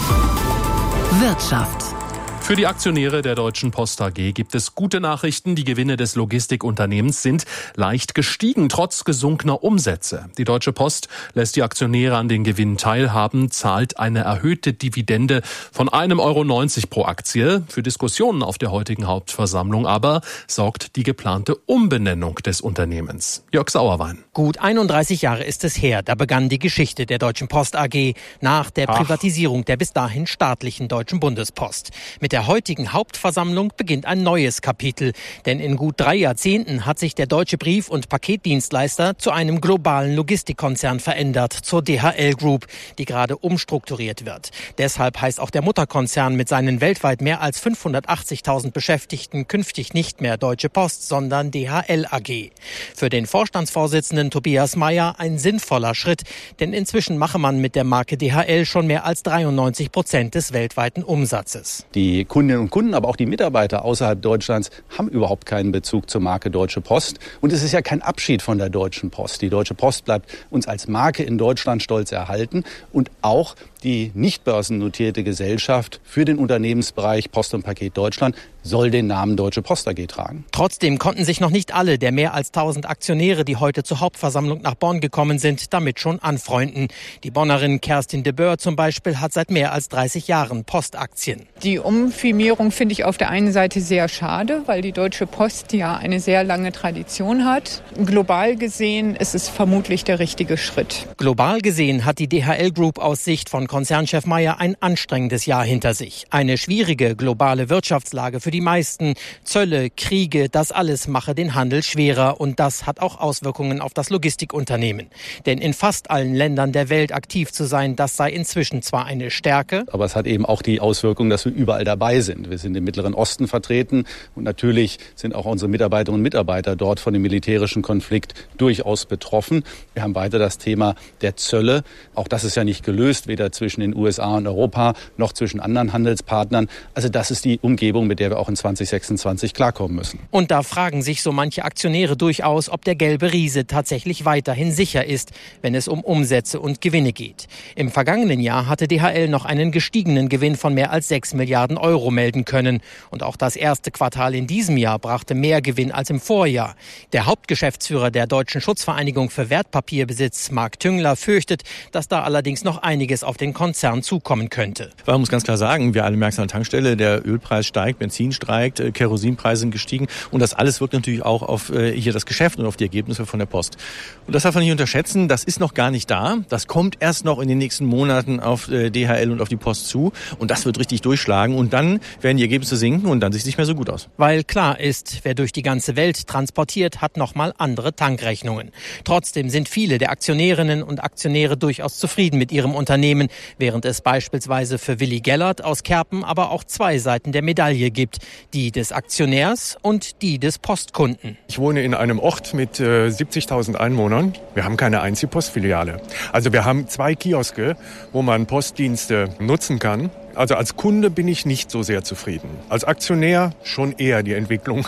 Wirtschaft. Für die Aktionäre der Deutschen Post AG gibt es gute Nachrichten. Die Gewinne des Logistikunternehmens sind leicht gestiegen, trotz gesunkener Umsätze. Die Deutsche Post lässt die Aktionäre an den Gewinnen teilhaben, zahlt eine erhöhte Dividende von 1,90 € pro Aktie. Für Diskussionen auf der heutigen Hauptversammlung aber sorgt die geplante Umbenennung des Unternehmens. Jörg Sauerwein. Gut 31 Jahre ist es her, da begann die Geschichte der Deutschen Post AG nach der Privatisierung der bis dahin staatlichen Deutschen Bundespost. Mit der heutigen Hauptversammlung beginnt ein neues Kapitel, denn in gut 3 Jahrzehnten hat sich der deutsche Brief- und Paketdienstleister zu einem globalen Logistikkonzern verändert, zur DHL Group, die gerade umstrukturiert wird. Deshalb heißt auch der Mutterkonzern mit seinen weltweit mehr als 580.000 Beschäftigten künftig nicht mehr Deutsche Post, sondern DHL AG. Für den Vorstandsvorsitzenden Tobias Meyer ein sinnvoller Schritt, denn inzwischen mache man mit der Marke DHL schon mehr als 93% des weltweiten Umsatzes. Die Kundinnen und Kunden, aber auch die Mitarbeiter außerhalb Deutschlands haben überhaupt keinen Bezug zur Marke Deutsche Post. Und es ist ja kein Abschied von der Deutschen Post. Die Deutsche Post bleibt uns als Marke in Deutschland stolz erhalten. Und auch die nicht börsennotierte Gesellschaft für den Unternehmensbereich Post und Paket Deutschland soll den Namen Deutsche Post AG tragen. Trotzdem konnten sich noch nicht alle der mehr als 1000 Aktionäre, die heute zur Hauptversammlung nach Bonn gekommen sind, damit schon anfreunden. Die Bonnerin Kerstin de Boer zum Beispiel hat seit mehr als 30 Jahren Postaktien. Die Umfirmierung finde ich auf der einen Seite sehr schade, weil die Deutsche Post ja eine sehr lange Tradition hat. Global gesehen ist es vermutlich der richtige Schritt. Global gesehen hat die DHL Group aus Sicht von Konzernchef Meyer ein anstrengendes Jahr hinter sich. Eine schwierige globale Wirtschaftslage für die meisten. Zölle, Kriege, das alles mache den Handel schwerer und das hat auch Auswirkungen auf das Logistikunternehmen. Denn in fast allen Ländern der Welt aktiv zu sein, das sei inzwischen zwar eine Stärke. Aber es hat eben auch die Auswirkung, dass wir überall dabei sind. Wir sind im Mittleren Osten vertreten und natürlich sind auch unsere Mitarbeiterinnen und Mitarbeiter dort von dem militärischen Konflikt durchaus betroffen. Wir haben weiter das Thema der Zölle. Auch das ist ja nicht gelöst, weder zwischen den USA und Europa noch zwischen anderen Handelspartnern. Also das ist die Umgebung, mit der wir auch in 2026 klarkommen müssen. Und da fragen sich so manche Aktionäre durchaus, ob der gelbe Riese tatsächlich weiterhin sicher ist, wenn es um Umsätze und Gewinne geht. Im vergangenen Jahr hatte DHL noch einen gestiegenen Gewinn von mehr als 6 Milliarden Euro melden können. Und auch das erste Quartal in diesem Jahr brachte mehr Gewinn als im Vorjahr. Der Hauptgeschäftsführer der Deutschen Schutzvereinigung für Wertpapierbesitz, Marc Tüngler, fürchtet, dass da allerdings noch einiges auf den Konzern zukommen könnte. Man muss ganz klar sagen, wir alle merken es an der Tankstelle, der Ölpreis steigt, Benzin steigt, Kerosinpreise sind gestiegen und das alles wirkt natürlich auch auf hier das Geschäft und auf die Ergebnisse von der Post. Und das darf man nicht unterschätzen, das ist noch gar nicht da, das kommt erst noch in den nächsten Monaten auf DHL und auf die Post zu und das wird richtig durchschlagen und dann werden die Ergebnisse sinken und dann sieht es nicht mehr so gut aus. Weil klar ist, wer durch die ganze Welt transportiert, hat nochmal andere Tankrechnungen. Trotzdem sind viele der Aktionärinnen und Aktionäre durchaus zufrieden mit ihrem Unternehmen, während es beispielsweise für Willi Gellert aus Kerpen aber auch 2 Seiten der Medaille gibt, die des Aktionärs und die des Postkunden. Ich wohne in einem Ort mit 70.000 Einwohnern. Wir haben keine einzige Postfiliale. Also wir haben 2 Kioske, wo man Postdienste nutzen kann. Also als Kunde bin ich nicht so sehr zufrieden. Als Aktionär schon eher die Entwicklung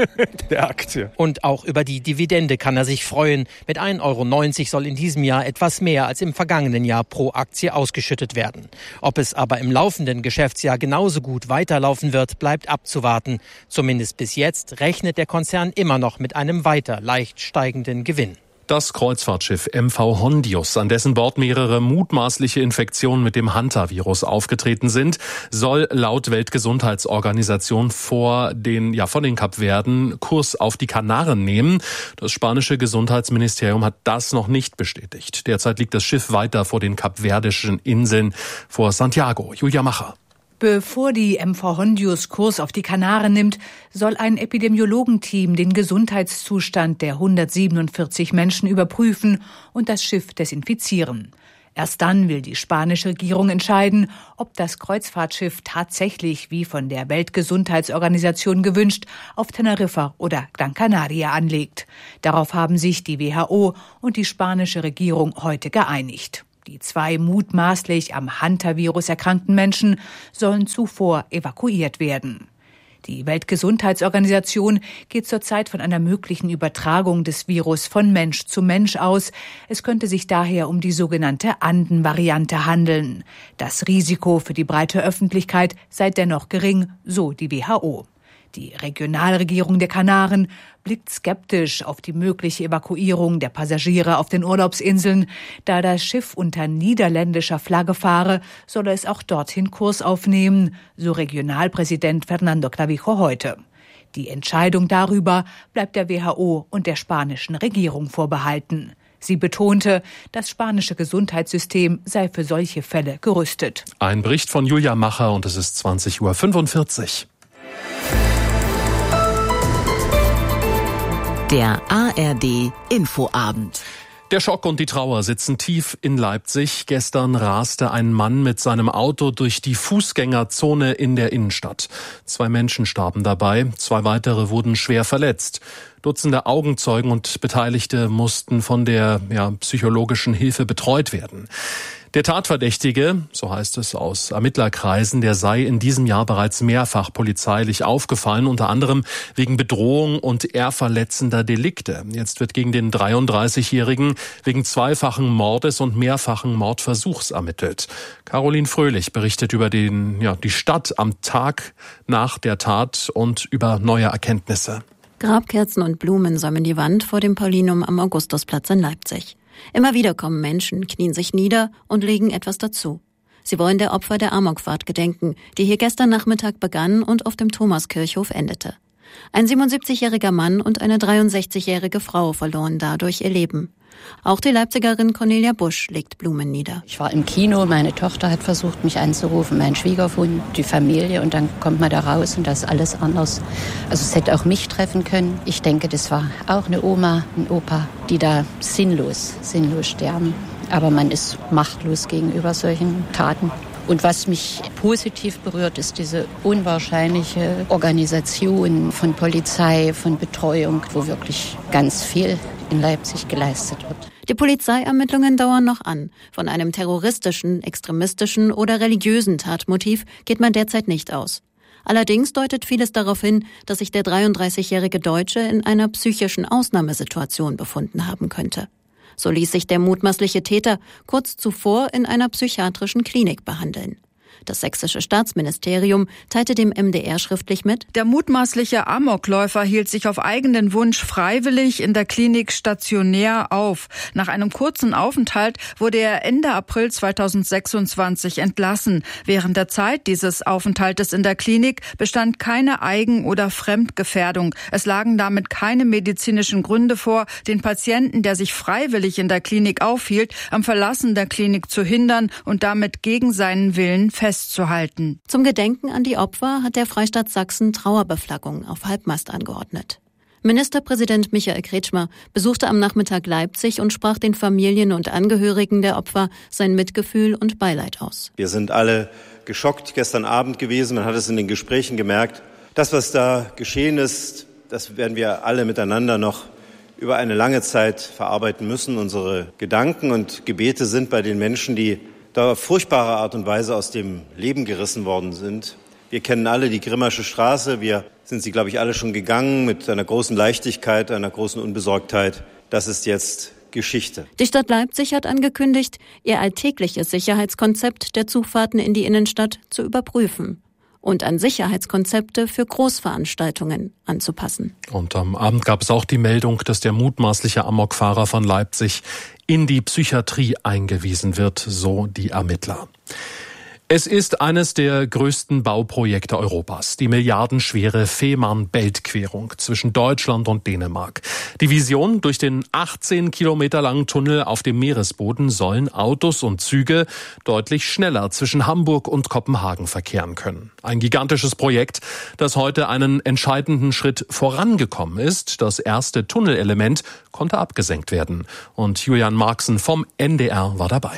der Aktie. Und auch über die Dividende kann er sich freuen. Mit 1,90 € soll in diesem Jahr etwas mehr als im vergangenen Jahr pro Aktie ausgeschüttet werden. Ob es aber im laufenden Geschäftsjahr genauso gut weiterlaufen wird, bleibt abzuwarten. Zumindest bis jetzt rechnet der Konzern immer noch mit einem weiter leicht steigenden Gewinn. Das Kreuzfahrtschiff MV Hondius, an dessen Bord mehrere mutmaßliche Infektionen mit dem Hantavirus aufgetreten sind, soll laut Weltgesundheitsorganisation von den Kapverden Kurs auf die Kanaren nehmen. Das spanische Gesundheitsministerium hat das noch nicht bestätigt. Derzeit liegt das Schiff weiter vor den kapverdischen Inseln vor Santiago. Julia Macher. Bevor die MV Hondius Kurs auf die Kanaren nimmt, soll ein Epidemiologenteam den Gesundheitszustand der 147 Menschen überprüfen und das Schiff desinfizieren. Erst dann will die spanische Regierung entscheiden, ob das Kreuzfahrtschiff tatsächlich, wie von der Weltgesundheitsorganisation gewünscht, auf Teneriffa oder Gran Canaria anlegt. Darauf haben sich die WHO und die spanische Regierung heute geeinigt. Die 2 mutmaßlich am Hantavirus erkrankten Menschen sollen zuvor evakuiert werden. Die Weltgesundheitsorganisation geht zurzeit von einer möglichen Übertragung des Virus von Mensch zu Mensch aus. Es könnte sich daher um die sogenannte Anden-Variante handeln. Das Risiko für die breite Öffentlichkeit sei dennoch gering, so die WHO. Die Regionalregierung der Kanaren blickt skeptisch auf die mögliche Evakuierung der Passagiere auf den Urlaubsinseln. Da das Schiff unter niederländischer Flagge fahre, solle es auch dorthin Kurs aufnehmen, so Regionalpräsident Fernando Clavijo heute. Die Entscheidung darüber bleibt der WHO und der spanischen Regierung vorbehalten. Sie betonte, das spanische Gesundheitssystem sei für solche Fälle gerüstet. Ein Bericht von Julia Macher und es ist 20:45 Uhr. Der ARD Infoabend. Der Schock und die Trauer sitzen tief in Leipzig. Gestern raste ein Mann mit seinem Auto durch die Fußgängerzone in der Innenstadt. 2 Menschen starben dabei, 2 weitere wurden schwer verletzt. Dutzende Augenzeugen und Beteiligte mussten von der psychologischen Hilfe betreut werden. Der Tatverdächtige, so heißt es aus Ermittlerkreisen, der sei in diesem Jahr bereits mehrfach polizeilich aufgefallen, unter anderem wegen Bedrohung und ehrverletzender Delikte. Jetzt wird gegen den 33-Jährigen wegen 2-fachen Mordes und mehrfachen Mordversuchs ermittelt. Caroline Fröhlich berichtet über die Stadt am Tag nach der Tat und über neue Erkenntnisse. Grabkerzen und Blumen säumen die Wand vor dem Paulinum am Augustusplatz in Leipzig. Immer wieder kommen Menschen, knien sich nieder und legen etwas dazu. Sie wollen der Opfer der Amokfahrt gedenken, die hier gestern Nachmittag begann und auf dem Thomaskirchhof endete. Ein 77-jähriger Mann und eine 63-jährige Frau verloren dadurch ihr Leben. Auch die Leipzigerin Cornelia Busch legt Blumen nieder. Ich war im Kino, meine Tochter hat versucht, mich anzurufen, mein Schwiegersohn, die Familie, und dann kommt man da raus und das ist alles anders. Also es hätte auch mich treffen können. Ich denke, das war auch eine Oma, ein Opa, die da sinnlos sterben. Aber man ist machtlos gegenüber solchen Taten. Und was mich positiv berührt, ist diese unwahrscheinliche Organisation von Polizei, von Betreuung, wo wirklich ganz viel in Leipzig geleistet wird. Die Polizeiermittlungen dauern noch an. Von einem terroristischen, extremistischen oder religiösen Tatmotiv geht man derzeit nicht aus. Allerdings deutet vieles darauf hin, dass sich der 33-jährige Deutsche in einer psychischen Ausnahmesituation befunden haben könnte. So ließ sich der mutmaßliche Täter kurz zuvor in einer psychiatrischen Klinik behandeln. Das sächsische Staatsministerium teilte dem MDR schriftlich mit: Der mutmaßliche Amokläufer hielt sich auf eigenen Wunsch freiwillig in der Klinik stationär auf. Nach einem kurzen Aufenthalt wurde er Ende April 2026 entlassen. Während der Zeit dieses Aufenthaltes in der Klinik bestand keine Eigen- oder Fremdgefährdung. Es lagen damit keine medizinischen Gründe vor, den Patienten, der sich freiwillig in der Klinik aufhielt, am Verlassen der Klinik zu hindern und damit gegen seinen Willen festzuhalten. Zum Gedenken an die Opfer hat der Freistaat Sachsen Trauerbeflaggung auf Halbmast angeordnet. Ministerpräsident Michael Kretschmer besuchte am Nachmittag Leipzig und sprach den Familien und Angehörigen der Opfer sein Mitgefühl und Beileid aus. Wir sind alle geschockt gestern Abend gewesen. Man hat es in den Gesprächen gemerkt. Das, was da geschehen ist, das werden wir alle miteinander noch über eine lange Zeit verarbeiten müssen. Unsere Gedanken und Gebete sind bei den Menschen, die da auf furchtbare Art und Weise aus dem Leben gerissen worden sind. Wir kennen alle die Grimmasche Straße. Wir sind sie, glaube ich, alle schon gegangen mit einer großen Leichtigkeit, einer großen Unbesorgtheit. Das ist jetzt Geschichte. Die Stadt Leipzig hat angekündigt, ihr alltägliches Sicherheitskonzept der Zufahrten in die Innenstadt zu überprüfen und an Sicherheitskonzepte für Großveranstaltungen anzupassen. Und am Abend gab es auch die Meldung, dass der mutmaßliche Amokfahrer von Leipzig in die Psychiatrie eingewiesen wird, so die Ermittler. Es ist eines der größten Bauprojekte Europas, die milliardenschwere Fehmarn-Belt-Querung zwischen Deutschland und Dänemark. Die Vision: durch den 18 Kilometer langen Tunnel auf dem Meeresboden sollen Autos und Züge deutlich schneller zwischen Hamburg und Kopenhagen verkehren können. Ein gigantisches Projekt, das heute einen entscheidenden Schritt vorangekommen ist. Das erste Tunnelelement konnte abgesenkt werden. Und Julian Marxen vom NDR war dabei.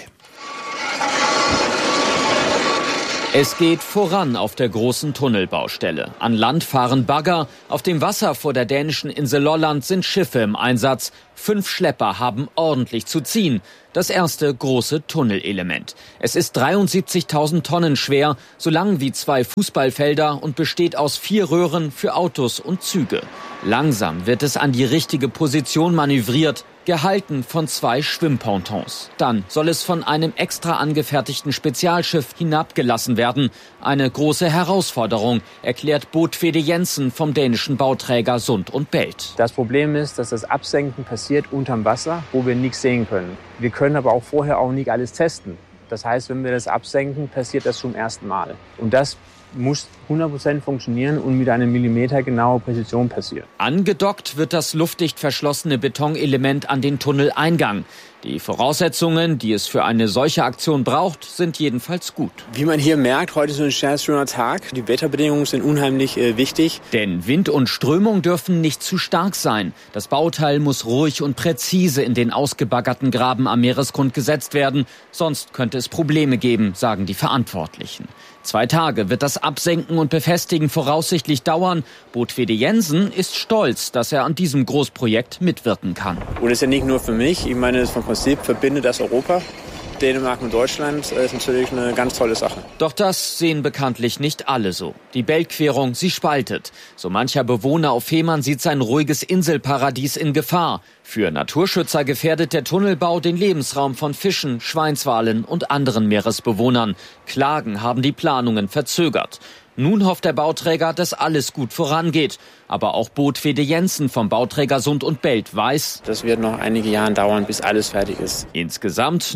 Es geht voran auf der großen Tunnelbaustelle. An Land fahren Bagger, auf dem Wasser vor der dänischen Insel Lolland sind Schiffe im Einsatz. 5 Schlepper haben ordentlich zu ziehen. Das erste große Tunnelelement. Es ist 73.000 Tonnen schwer, so lang wie 2 Fußballfelder und besteht aus 4 Röhren für Autos und Züge. Langsam wird es an die richtige Position manövriert, gehalten von 2 Schwimmpontons. Dann soll es von einem extra angefertigten Spezialschiff hinabgelassen werden. Eine große Herausforderung, erklärt Botfede Jensen vom dänischen Bauträger Sund und Belt. Das Problem ist, dass das Absenken passiert unterm Wasser, wo wir nichts sehen können. Wir können aber auch vorher auch nicht alles testen. Das heißt, wenn wir das absenken, passiert das zum ersten Mal. Und das muss 100% funktionieren und mit einer millimetergenauen Präzision passieren. Angedockt wird das luftdicht verschlossene Betonelement an den Tunneleingang. Die Voraussetzungen, die es für eine solche Aktion braucht, sind jedenfalls gut. Wie man hier merkt, heute ist ein sehr schöner Tag. Die Wetterbedingungen sind unheimlich wichtig. Denn Wind und Strömung dürfen nicht zu stark sein. Das Bauteil muss ruhig und präzise in den ausgebaggerten Graben am Meeresgrund gesetzt werden. Sonst könnte es Probleme geben, sagen die Verantwortlichen. 2 Tage wird das Absenken und Befestigen voraussichtlich dauern. Botfede Jensen ist stolz, dass er an diesem Großprojekt mitwirken kann. Und das ist ja nicht nur für mich. Ich meine, vom Prinzip verbindet das Europa. Dänemark und Deutschland ist natürlich eine ganz tolle Sache. Doch das sehen bekanntlich nicht alle so. Die Beltquerung, sie spaltet. So mancher Bewohner auf Fehmarn sieht sein ruhiges Inselparadies in Gefahr. Für Naturschützer gefährdet der Tunnelbau den Lebensraum von Fischen, Schweinswalen und anderen Meeresbewohnern. Klagen haben die Planungen verzögert. Nun hofft der Bauträger, dass alles gut vorangeht. Aber auch Botfede Jensen vom Bauträger Sund und Belt weiß, das wird noch einige Jahre dauern, bis alles fertig ist. Insgesamt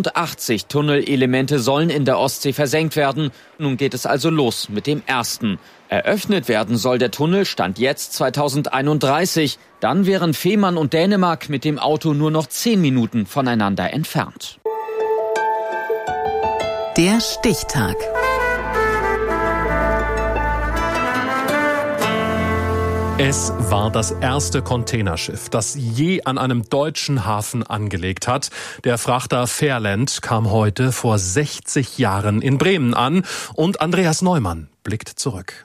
89 Tunnelelemente sollen in der Ostsee versenkt werden. Nun geht es also los mit dem ersten. Eröffnet werden soll der Tunnel Stand jetzt 2031. Dann wären Fehmarn und Dänemark mit dem Auto nur noch 10 Minuten voneinander entfernt. Der Stichtag. Es war das erste Containerschiff, das je an einem deutschen Hafen angelegt hat. Der Frachter Fairland kam heute vor 60 Jahren in Bremen an und Andreas Neumann blickt zurück.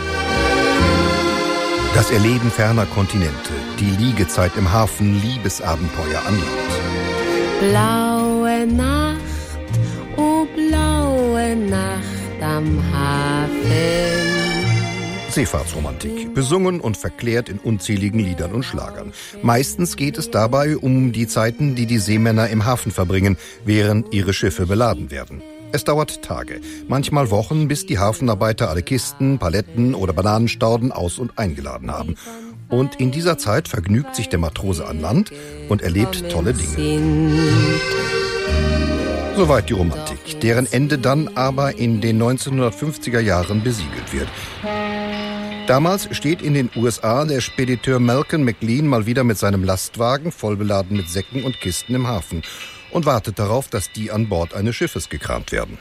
Das Erleben ferner Kontinente, die Liegezeit im Hafen, Liebesabenteuer an Land. Blaue Nacht, oh blaue Nacht am Hafen. Seefahrtsromantik, besungen und verklärt in unzähligen Liedern und Schlagern. Meistens geht es dabei um die Zeiten, die die Seemänner im Hafen verbringen, während ihre Schiffe beladen werden. Es dauert Tage, manchmal Wochen, bis die Hafenarbeiter alle Kisten, Paletten oder Bananenstauden aus- und eingeladen haben. Und in dieser Zeit vergnügt sich der Matrose an Land und erlebt tolle Dinge. Soweit die Romantik, deren Ende dann aber in den 1950er Jahren besiegelt wird. Damals steht in den USA der Spediteur Malcolm McLean mal wieder mit seinem Lastwagen, vollbeladen mit Säcken und Kisten im Hafen und wartet darauf, dass die an Bord eines Schiffes gekramt werden.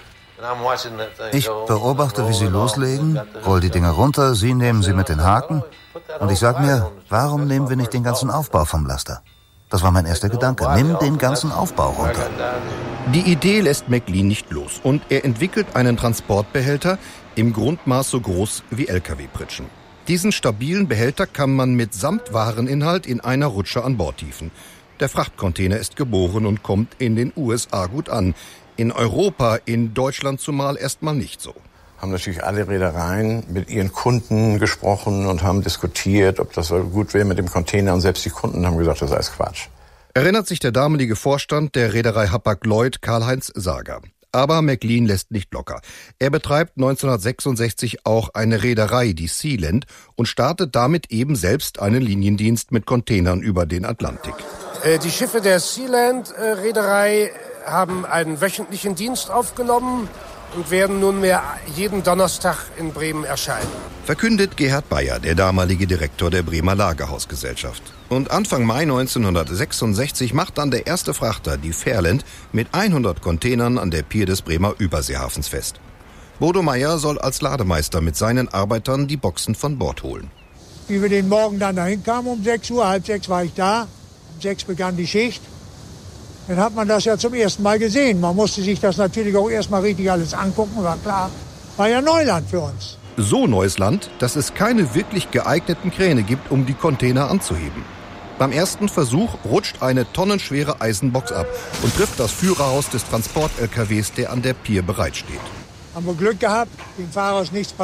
Ich beobachte, wie sie loslegen, roll die Dinger runter, sie nehmen sie mit den Haken und ich sag mir, warum nehmen wir nicht den ganzen Aufbau vom Laster? Das war mein erster Gedanke, nimm den ganzen Aufbau runter. Die Idee lässt McLean nicht los und er entwickelt einen Transportbehälter im Grundmaß so groß wie LKW-Pritschen. Diesen stabilen Behälter kann man mit Wareninhalt in einer Rutsche an Bord hieven. Der Frachtcontainer ist geboren und kommt in den USA gut an. In Europa, in Deutschland zumal erstmal nicht so. Haben natürlich alle Reedereien mit ihren Kunden gesprochen und haben diskutiert, ob das gut wäre mit dem Container. Und selbst die Kunden haben gesagt, das sei Quatsch. Erinnert sich der damalige Vorstand der Reederei Hapag-Lloyd, Karl-Heinz Sager. Aber McLean lässt nicht locker. Er betreibt 1966 auch eine Reederei, die Sealand, und startet damit eben selbst einen Liniendienst mit Containern über den Atlantik. Die Schiffe der Sealand-Reederei haben einen wöchentlichen Dienst aufgenommen und werden nunmehr jeden Donnerstag in Bremen erscheinen. Verkündet Gerhard Bayer, der damalige Direktor der Bremer Lagerhausgesellschaft. Und Anfang Mai 1966 macht dann der erste Frachter, die Fairland, mit 100 Containern an der Pier des Bremer Überseehafens fest. Bodo Meyer soll als Lademeister mit seinen Arbeitern die Boxen von Bord holen. Wie wir den Morgen dann dahin kamen, um 6 Uhr, halb 6 war ich da, um 6 begann die Schicht. Dann hat man das ja zum ersten Mal gesehen. Man musste sich das natürlich auch erstmal richtig alles angucken, war klar. War ja Neuland für uns. So neues Land, dass es keine wirklich geeigneten Kräne gibt, um die Container anzuheben. Beim ersten Versuch rutscht eine tonnenschwere Eisenbox ab und trifft das Führerhaus des Transport-LKWs, der an der Pier bereitsteht. Haben wir Glück gehabt, dem Fahrer ist nichts passiert.